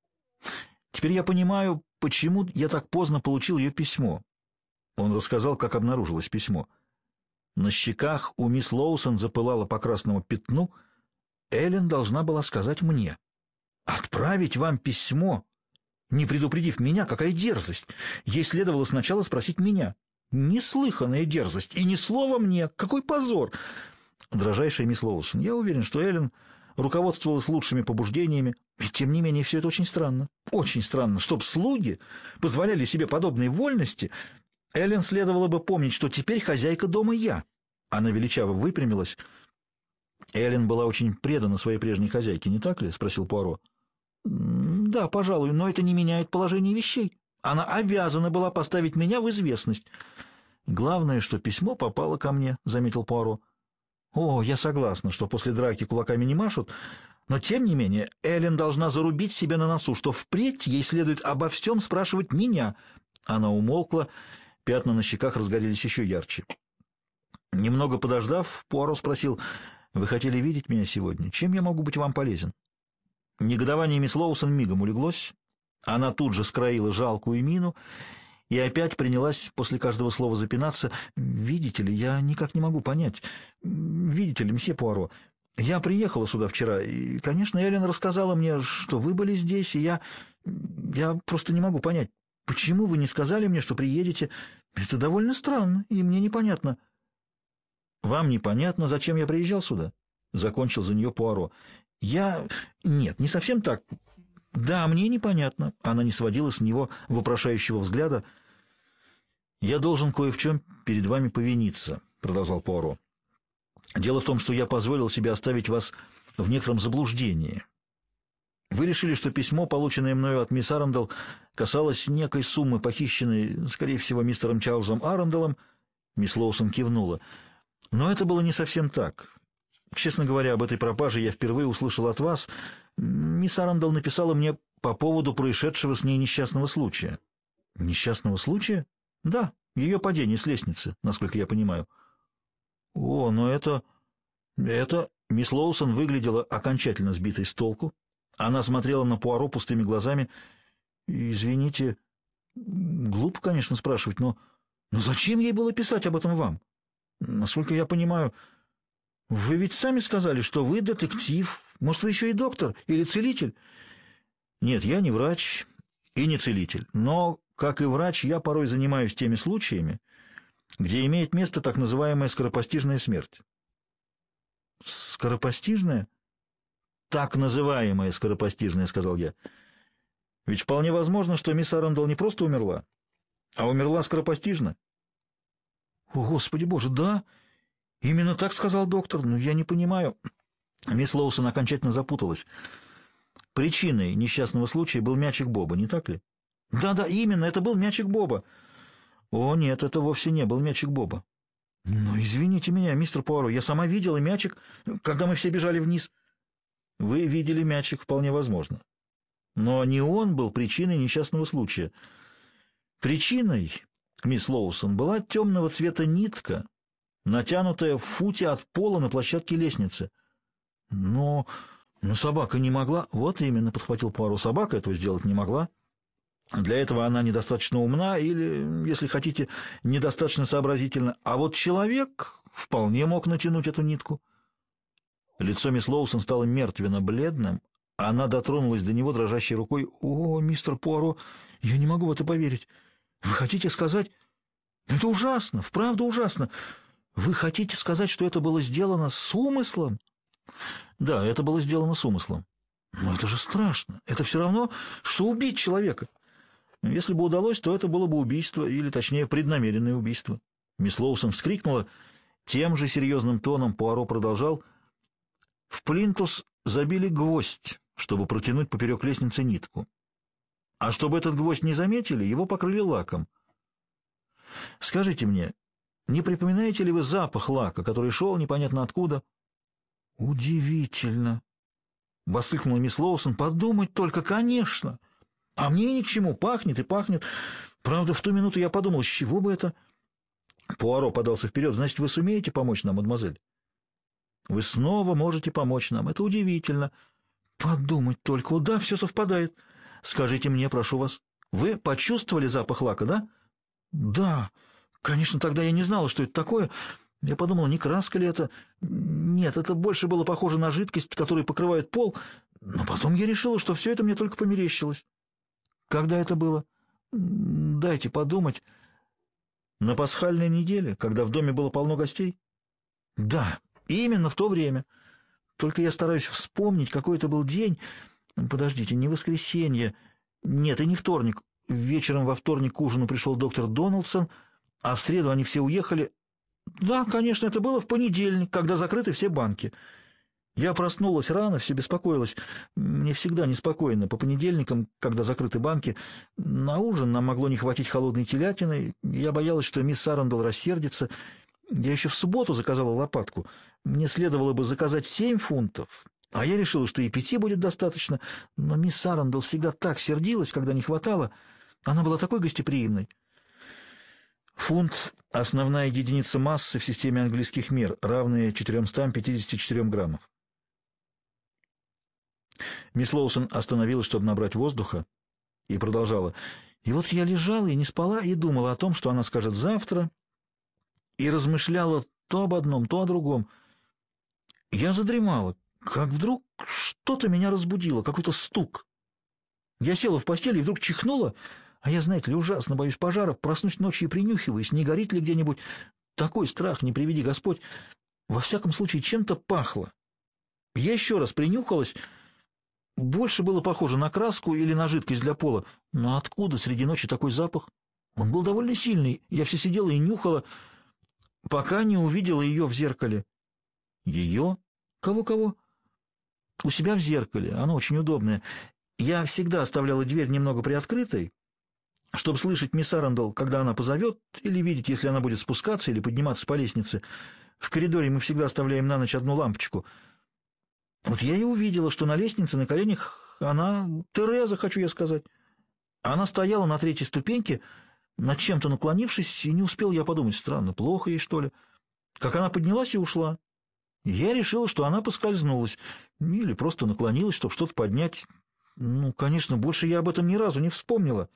Теперь я понимаю, почему я так поздно получил ее письмо». Он рассказал, как обнаружилось письмо. На щеках у мисс Лоусон запылало по красному пятну. Эллен должна была сказать мне: «Отправить вам письмо, не предупредив меня, какая дерзость! Ей следовало сначала спросить меня. Неслыханная дерзость, и ни слова мне! Какой позор!» «Дорожайшая мисс Лоусон, я уверен, что Эллен руководствовалась лучшими побуждениями, и тем не менее все это очень странно. Очень странно, чтоб слуги позволяли себе подобные вольности. Эллен следовало бы помнить, что теперь хозяйка дома я». Она величаво выпрямилась. «Эллен была очень предана своей прежней хозяйке, не так ли?» — спросил Пуаро. «Да, пожалуй, но это не меняет положение вещей. Она обязана была поставить меня в известность». «Главное, что письмо попало ко мне», — заметил Пуаро. «О, я согласна, что после драки кулаками не машут, но, тем не менее, Эллен должна зарубить себе на носу, что впредь ей следует обо всем спрашивать меня». Она умолкла, пятна на щеках разгорелись еще ярче. Немного подождав, Пуаро спросил: «Вы хотели видеть меня сегодня? Чем я могу быть вам полезен?» Негодование мисс Лоусон мигом улеглось. Она тут же скроила жалкую мину и опять принялась после каждого слова запинаться. «Видите ли, я никак не могу понять. Видите ли, мсье Пуаро, я приехала сюда вчера, и, конечно, Эллен рассказала мне, что вы были здесь, и я просто не могу понять, почему вы не сказали мне, что приедете. Это довольно странно, и мне непонятно». «Вам непонятно, зачем я приезжал сюда?» — закончил за нее Пуаро. «Нет, не совсем так. Да, мне непонятно». Она не сводила с него вопрошающего взгляда. «Я должен кое в чем перед вами повиниться», — продолжал Пуаро. «Дело в том, что я позволил себе оставить вас в некотором заблуждении. Вы решили, что письмо, полученное мною от мисс Арандел, касалось некой суммы, похищенной, скорее всего, мистером Чарльзом Аранделом». Мисс Лоусон кивнула. «Но это было не совсем так. Честно говоря, об этой пропаже я впервые услышал от вас. Мисс Арандел написала мне по поводу происшедшего с ней несчастного случая». «Несчастного случая?» «Да, ее падение с лестницы, насколько я понимаю». «О, но это...» Мисс Лоусон выглядела окончательно сбитой с толку. Она смотрела на Пуаро пустыми глазами. «Извините, глупо, конечно, спрашивать, но зачем ей было писать об этом вам? Насколько я понимаю, вы ведь сами сказали, что вы детектив. Может, вы еще и доктор или целитель?» «Нет, я не врач и не целитель, но, как и врач, я порой занимаюсь теми случаями, где имеет место так называемая скоропостижная смерть». «Скоропостижная?» «Так называемая скоропостижная», — сказал я. «Ведь вполне возможно, что мисс Арандел не просто умерла, а умерла скоропостижно». «О, Господи Боже, да! Именно так сказал доктор, но я не понимаю». Мисс Лоусон окончательно запуталась. «Причиной несчастного случая был мячик Боба, не так ли?» «Да, именно, это был мячик Боба». «О, нет, это вовсе не был мячик Боба». «Ну, извините меня, мистер Пуаро, я сама видела мячик, когда мы все бежали вниз». «Вы видели мячик, вполне возможно. Но не он был причиной несчастного случая. Причиной, мисс Лоусон, была темного цвета нитка, натянутая в футе от пола на площадке лестницы. Но собака не могла... Вот именно, подхватил Пуаро, собака этого сделать не могла. Для этого она недостаточно умна или, если хотите, недостаточно сообразительна. А вот человек вполне мог натянуть эту нитку. Лицо мисс Лоусон стало мертвенно-бледным. Она дотронулась до него дрожащей рукой. «О, мистер Пуаро, я не могу в это поверить. Вы хотите сказать... Это ужасно, вправду ужасно. Вы хотите сказать, что это было сделано с умыслом?» «Да, это было сделано с умыслом». «Но это же страшно. Это все равно, что убить человека. Если бы удалось, то это было бы убийство, или, точнее, преднамеренное убийство». Мисс Лоусон вскрикнула. Тем же серьезным тоном Пуаро продолжал. «В плинтус забили гвоздь, чтобы протянуть поперек лестницы нитку. А чтобы этот гвоздь не заметили, его покрыли лаком. Скажите мне, не припоминаете ли вы запах лака, который шел непонятно откуда?» «Удивительно!» — воскликнула мисс Лоусон. «Подумать только, конечно! А мне ни к чему, пахнет и пахнет. Правда, в ту минуту я подумал, с чего бы это...» Пуаро подался вперед. «Значит, вы сумеете помочь нам, мадемуазель?» «Вы снова можете помочь нам. Это удивительно. Подумать только. Да, все совпадает. Скажите мне, прошу вас, вы почувствовали запах лака, да?» «Да. Конечно, тогда я не знала, что это такое. Я подумала, не краска ли это? Нет, это больше было похоже на жидкость, которая покрывает пол. Но потом я решила, что все это мне только померещилось». «Когда это было?» «Дайте подумать. На пасхальной неделе, когда в доме было полно гостей?» «Да, именно в то время. Только я стараюсь вспомнить, какой это был день. Подождите, не воскресенье. Нет, и не вторник. Вечером во вторник к ужину пришел доктор Дональдсон, а в среду они все уехали. Да, конечно, это было в понедельник, когда закрыты все банки. Я проснулась рано, все беспокоилась. Мне всегда неспокойно. По понедельникам, когда закрыты банки, на ужин нам могло не хватить холодной телятины. Я боялась, что мисс Арандел рассердится. Я еще в субботу заказала лопатку. Мне следовало бы заказать 7 фунтов, а я решила, что и 5 будет достаточно. Но мисс Арандел всегда так сердилась, когда не хватало. Она была такой гостеприимной. Фунт — основная единица массы в системе английских мер, равная 454 граммов. Мисс Лоусон остановилась, чтобы набрать воздуха, и продолжала. И вот я лежала и не спала, и думала о том, что она скажет завтра, и размышляла то об одном, то о другом. Я задремала, как вдруг что-то меня разбудило, какой-то стук. Я села в постели и вдруг чихнула, а я, знаете ли, ужасно боюсь пожара, проснусь ночью и принюхиваюсь, не горит ли где-нибудь. Такой страх, не приведи Господь. Во всяком случае, чем-то пахло. Я еще раз принюхалась. Больше было похоже на краску или на жидкость для пола. Но откуда среди ночи такой запах? Он был довольно сильный. Я все сидела и нюхала, пока не увидела ее в зеркале. Ее? Кого-кого? У себя в зеркале. Она очень удобная. Я всегда оставляла дверь немного приоткрытой, чтобы слышать мисс Арандел, когда она позовет, или видеть, если она будет спускаться или подниматься по лестнице. В коридоре мы всегда оставляем на ночь одну лампочку. Вот я и увидела, что на лестнице на коленях она, Тереза, хочу я сказать. Она стояла на 3-й ступеньке, над чем-то наклонившись, и не успел я подумать, странно, плохо ей, что ли. Как она поднялась и ушла. Я решила, что она поскользнулась, или просто наклонилась, чтобы что-то поднять. Ну, конечно, больше я об этом ни разу не вспомнила.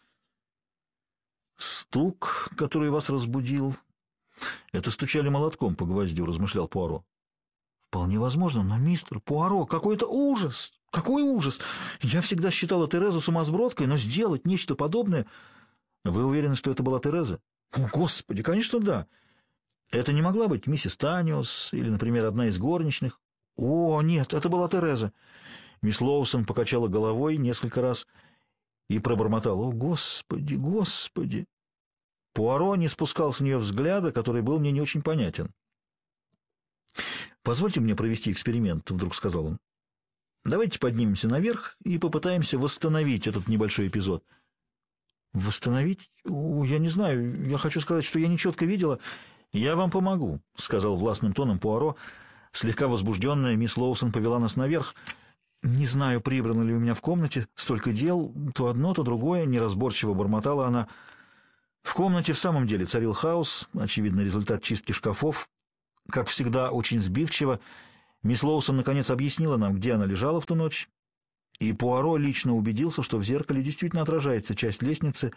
Стук, который вас разбудил, это стучали молотком по гвоздю, размышлял Пуаро. Вполне возможно, но, мистер Пуаро, какой-то ужас! Какой ужас! Я всегда считала Терезу сумасбродкой, но сделать нечто подобное... Вы уверены, что это была Тереза? О, Господи, конечно, да. Это не могла быть миссис Таниус или, например, одна из горничных. О, нет, это была Тереза. Мисс Лоусон покачала головой несколько раз и пробормотала: «О, Господи, Господи!» Пуаро не спускал с нее взгляда, который был мне не очень понятен. «Позвольте мне провести эксперимент», — вдруг сказал он. «Давайте поднимемся наверх и попытаемся восстановить этот небольшой эпизод». «Восстановить? Я не знаю. Я хочу сказать, что я нечетко видела». «Я вам помогу», — сказал властным тоном Пуаро. Слегка возбужденная мисс Лоусон повела нас наверх. Не знаю, прибрано ли у меня в комнате, столько дел, то одно, то другое, неразборчиво бормотала она. В комнате в самом деле царил хаос, очевидно, результат чистки шкафов. Как всегда, очень сбивчиво, мисс Лоусон наконец объяснила нам, где она лежала в ту ночь, и Пуаро лично убедился, что в зеркале действительно отражается часть лестницы.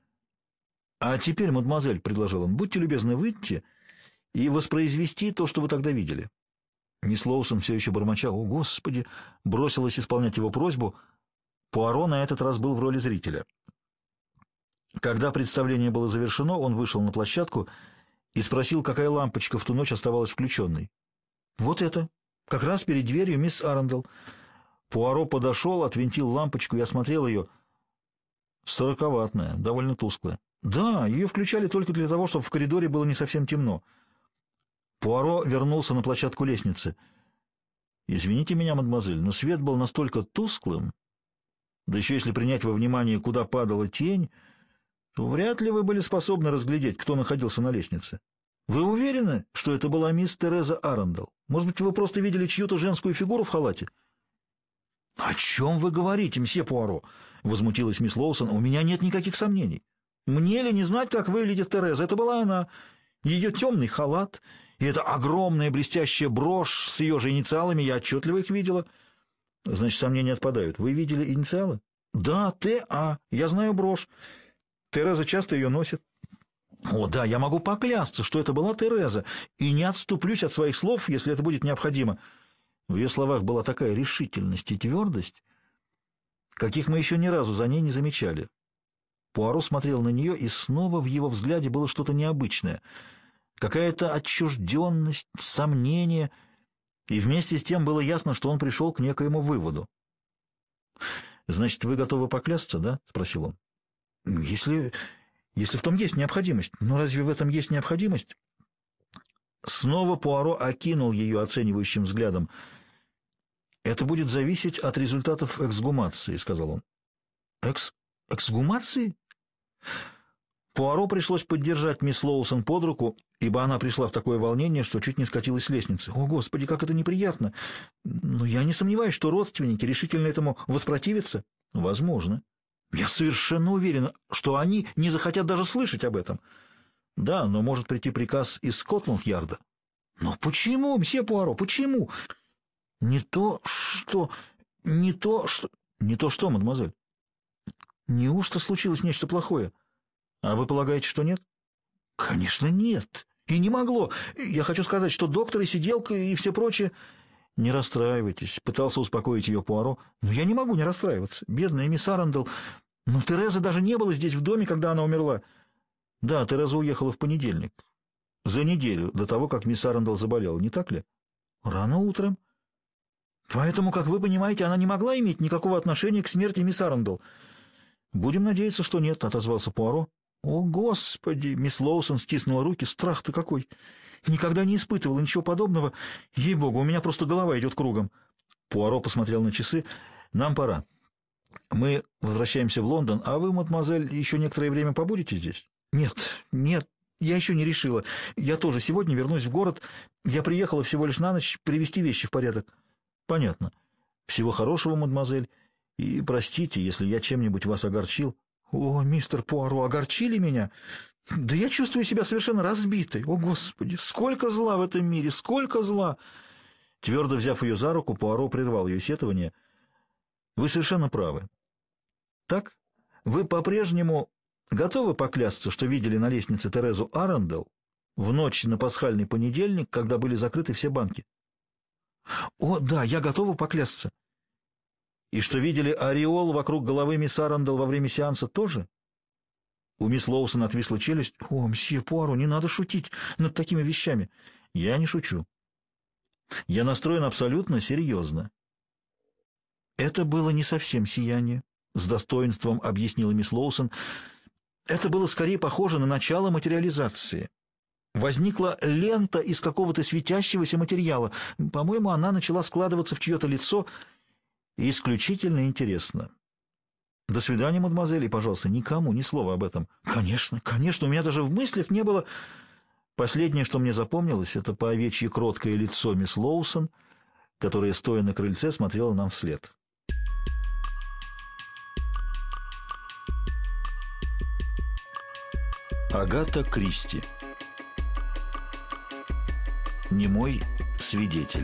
«А теперь, мадемуазель», — предложил он, — «будьте любезны выйти и воспроизвести то, что вы тогда видели». Мисс Лоусон, все еще бормоча «О, Господи!», бросилась исполнять его просьбу. Пуаро на этот раз был в роли зрителя. Когда представление было завершено, он вышел на площадку и спросил, какая лампочка в ту ночь оставалась включенной. «Вот это, как раз перед дверью мисс Арандел». Пуаро подошел, отвинтил лампочку и осмотрел ее. 40-ваттная, довольно тусклая. Да, ее включали только для того, чтобы в коридоре было не совсем темно. Пуаро вернулся на площадку лестницы. «Извините меня, мадемуазель, но свет был настолько тусклым, да еще если принять во внимание, куда падала тень, то вряд ли вы были способны разглядеть, кто находился на лестнице. Вы уверены, что это была мисс Тереза Арандел? Может быть, вы просто видели чью-то женскую фигуру в халате?» «О чем вы говорите, мсье Пуаро?» — возмутилась мисс Лоусон. «У меня нет никаких сомнений. Мне ли не знать, как выглядит Тереза? Это была она. Ее темный халат и эта огромная блестящая брошь с ее же инициалами, я отчетливо их видела». «Значит, сомнения отпадают. Вы видели инициалы?» «Да, Т.А. Я знаю брошь. Тереза часто ее носит». «О, да, я могу поклясться, что это была Тереза, и не отступлюсь от своих слов, если это будет необходимо». В ее словах была такая решительность и твердость, каких мы еще ни разу за ней не замечали. Пуаро смотрел на нее, и снова в его взгляде было что-то необычное, какая-то отчужденность, сомнение, и вместе с тем было ясно, что он пришел к некоему выводу. «Значит, вы готовы поклясться, да?» — спросил он. «Если в том есть необходимость. Но разве в этом есть необходимость?» Снова Пуаро окинул ее оценивающим взглядом. «Это будет зависеть от результатов эксгумации», — сказал он. Эксгумации? Пуаро пришлось поддержать мисс Лоусон под руку, ибо она пришла в такое волнение, что чуть не скатилась с лестницы. «О, Господи, как это неприятно! Но я не сомневаюсь, что родственники решительно этому воспротивятся». «Возможно. Я совершенно уверен, что они не захотят даже слышать об этом». «Да, но может прийти приказ из Скотланд-Ярда». «Но почему, мсье Пуаро, почему?» «Не то, что... Не то что, мадемуазель? Неужто случилось нечто плохое? А вы полагаете, что нет?» «Конечно, нет. И не могло. Я хочу сказать, что доктор и сиделка и все прочее...» «Не расстраивайтесь», — пытался успокоить ее Пуаро. «Но я не могу не расстраиваться. Бедная мисс Арандел. Но Тереза даже не была здесь в доме, когда она умерла». «Да, Тереза уехала в понедельник. За неделю до того, как мисс Арандел заболела, не так ли?» «Рано утром. Поэтому, как вы понимаете, она не могла иметь никакого отношения к смерти мисс Арандел». «Будем надеяться, что нет», — отозвался Пуаро. «О, Господи!» — мисс Лоусон стиснула руки. «Страх-то какой! Никогда не испытывала ничего подобного. Ей-богу, у меня просто голова идет кругом». Пуаро посмотрел на часы. «Нам пора. Мы возвращаемся в Лондон, а вы, мадемуазель, еще некоторое время побудете здесь?» «Нет, я еще не решила. Я тоже сегодня вернусь в город. Я приехала всего лишь на ночь привести вещи в порядок». «Понятно. Всего хорошего, мадемуазель. И простите, если я чем-нибудь вас огорчил». «О, мистер Пуаро, огорчили меня? Да я чувствую себя совершенно разбитой. О, Господи, сколько зла в этом мире, сколько зла!» Твердо взяв ее за руку, Пуаро прервал ее сетование. «Вы совершенно правы. Так, вы по-прежнему готовы поклясться, что видели на лестнице Терезу Арандел в ночь на пасхальный понедельник, когда были закрыты все банки?» «О, да, я готова поклясться». «И что видели ореол вокруг головы мисс Арандел во время сеанса тоже?» У мисс Лоусон отвисла челюсть. «О, мсье Пуаро, не надо шутить над такими вещами». «Я не шучу. Я настроен абсолютно серьезно». «Это было не совсем сияние», — с достоинством объяснила мисс Лоусон. «Это было скорее похоже на начало материализации. Возникла лента из какого-то светящегося материала. По-моему, она начала складываться в чье-то лицо. Исключительно интересно. До свидания, мадемуазель, и, пожалуйста, никому ни слова об этом». «Конечно, конечно, у меня даже в мыслях не было...» Последнее, что мне запомнилось, это по-овечьи кроткое лицо мисс Лоусон, которая, стоя на крыльце, смотрела нам вслед. Агата Кристи. Немой свидетель.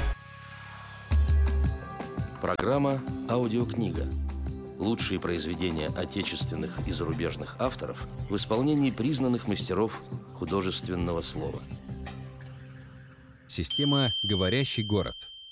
Программа «Аудиокнига». Лучшие произведения отечественных и зарубежных авторов в исполнении признанных мастеров художественного слова. Система «Говорящий город».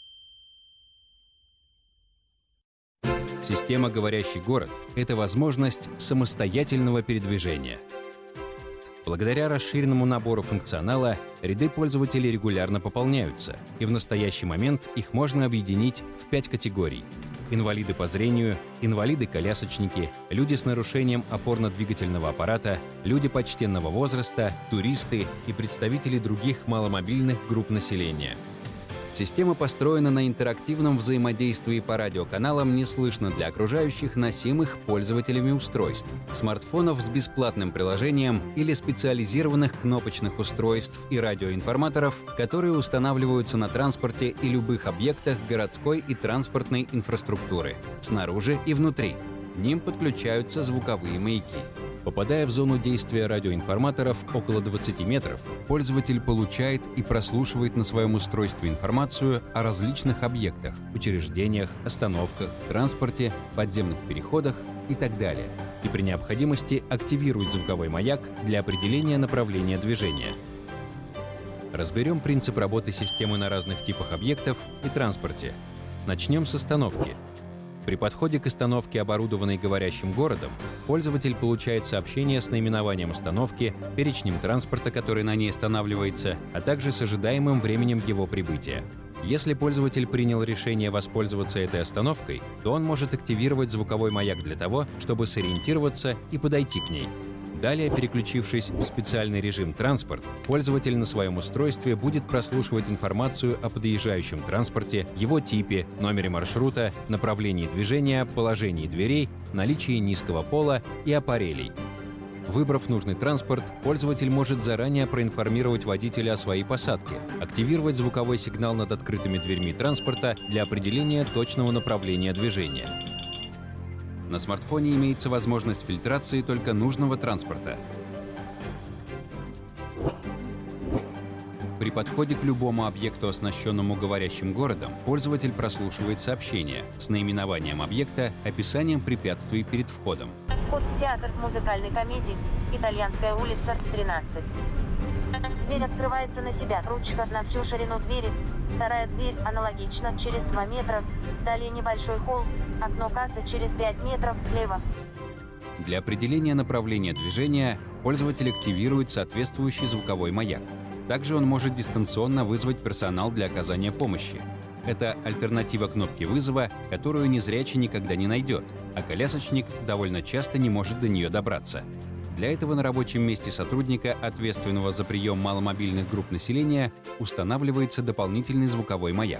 Система «Говорящий город» — это возможность самостоятельного передвижения. Благодаря расширенному набору функционала ряды пользователей регулярно пополняются, и в настоящий момент их можно объединить в 5 категорий: инвалиды по зрению, инвалиды-колясочники, люди с нарушением опорно-двигательного аппарата, люди почтенного возраста, туристы и представители других маломобильных групп населения. Система построена на интерактивном взаимодействии по радиоканалам неслышно для окружающих, носимых пользователями устройств, смартфонов с бесплатным приложением или специализированных кнопочных устройств и радиоинформаторов, которые устанавливаются на транспорте и любых объектах городской и транспортной инфраструктуры, снаружи и внутри. К ним подключаются звуковые маяки. Попадая в зону действия радиоинформаторов около 20 метров, пользователь получает и прослушивает на своем устройстве информацию о различных объектах, учреждениях, остановках, транспорте, подземных переходах и так далее. И при необходимости активирует звуковой маяк для определения направления движения. Разберем принцип работы системы на разных типах объектов и транспорте. Начнем с остановки. При подходе к остановке, оборудованной говорящим городом, пользователь получает сообщение с наименованием остановки, перечнем транспорта, который на ней останавливается, а также с ожидаемым временем его прибытия. Если пользователь принял решение воспользоваться этой остановкой, то он может активировать звуковой маяк для того, чтобы сориентироваться и подойти к ней. Далее, переключившись в специальный режим «Транспорт», пользователь на своем устройстве будет прослушивать информацию о подъезжающем транспорте, его типе, номере маршрута, направлении движения, положении дверей, наличии низкого пола и аппарелей. Выбрав нужный транспорт, пользователь может заранее проинформировать водителя о своей посадке, активировать звуковой сигнал над открытыми дверьми транспорта для определения точного направления движения. На смартфоне имеется возможность фильтрации только нужного транспорта. При подходе к любому объекту, оснащенному говорящим городом, пользователь прослушивает сообщение с наименованием объекта, описанием препятствий перед входом. Вход в театр музыкальной комедии «Итальянская улица, 13». Дверь открывается на себя, ручка на всю ширину двери. Вторая дверь аналогично, через 2 метра. Далее небольшой холл, окно кассы через 5 метров слева. Для определения направления движения пользователь активирует соответствующий звуковой маяк. Также он может дистанционно вызвать персонал для оказания помощи. Это альтернатива кнопки вызова, которую незрячий никогда не найдет, а колясочник довольно часто не может до нее добраться. Для этого на рабочем месте сотрудника, ответственного за прием маломобильных групп населения, устанавливается дополнительный звуковой маяк.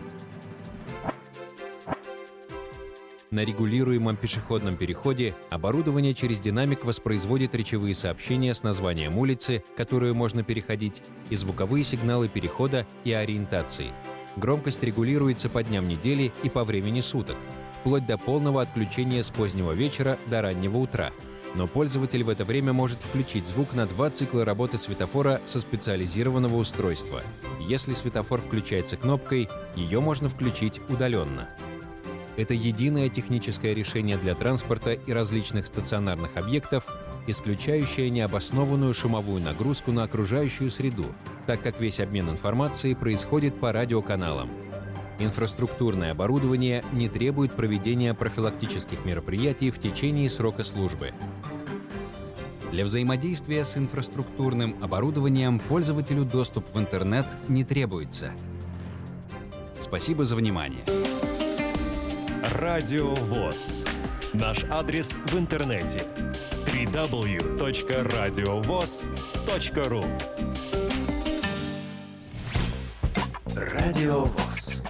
На регулируемом пешеходном переходе оборудование через динамик воспроизводит речевые сообщения с названием улицы, которую можно переходить, и звуковые сигналы перехода и ориентации. Громкость регулируется по дням недели и по времени суток, вплоть до полного отключения с позднего вечера до раннего утра. Но пользователь в это время может включить звук на 2 цикла работы светофора со специализированного устройства. Если светофор включается кнопкой, ее можно включить удаленно. Это единое техническое решение для транспорта и различных стационарных объектов, исключающее необоснованную шумовую нагрузку на окружающую среду, так как весь обмен информацией происходит по радиоканалам. Инфраструктурное оборудование не требует проведения профилактических мероприятий в течение срока службы. Для взаимодействия с инфраструктурным оборудованием пользователю доступ в интернет не требуется. Спасибо за внимание. Радио ВОС. Наш адрес в интернете www.radiovoz.ru. Радио ВОС.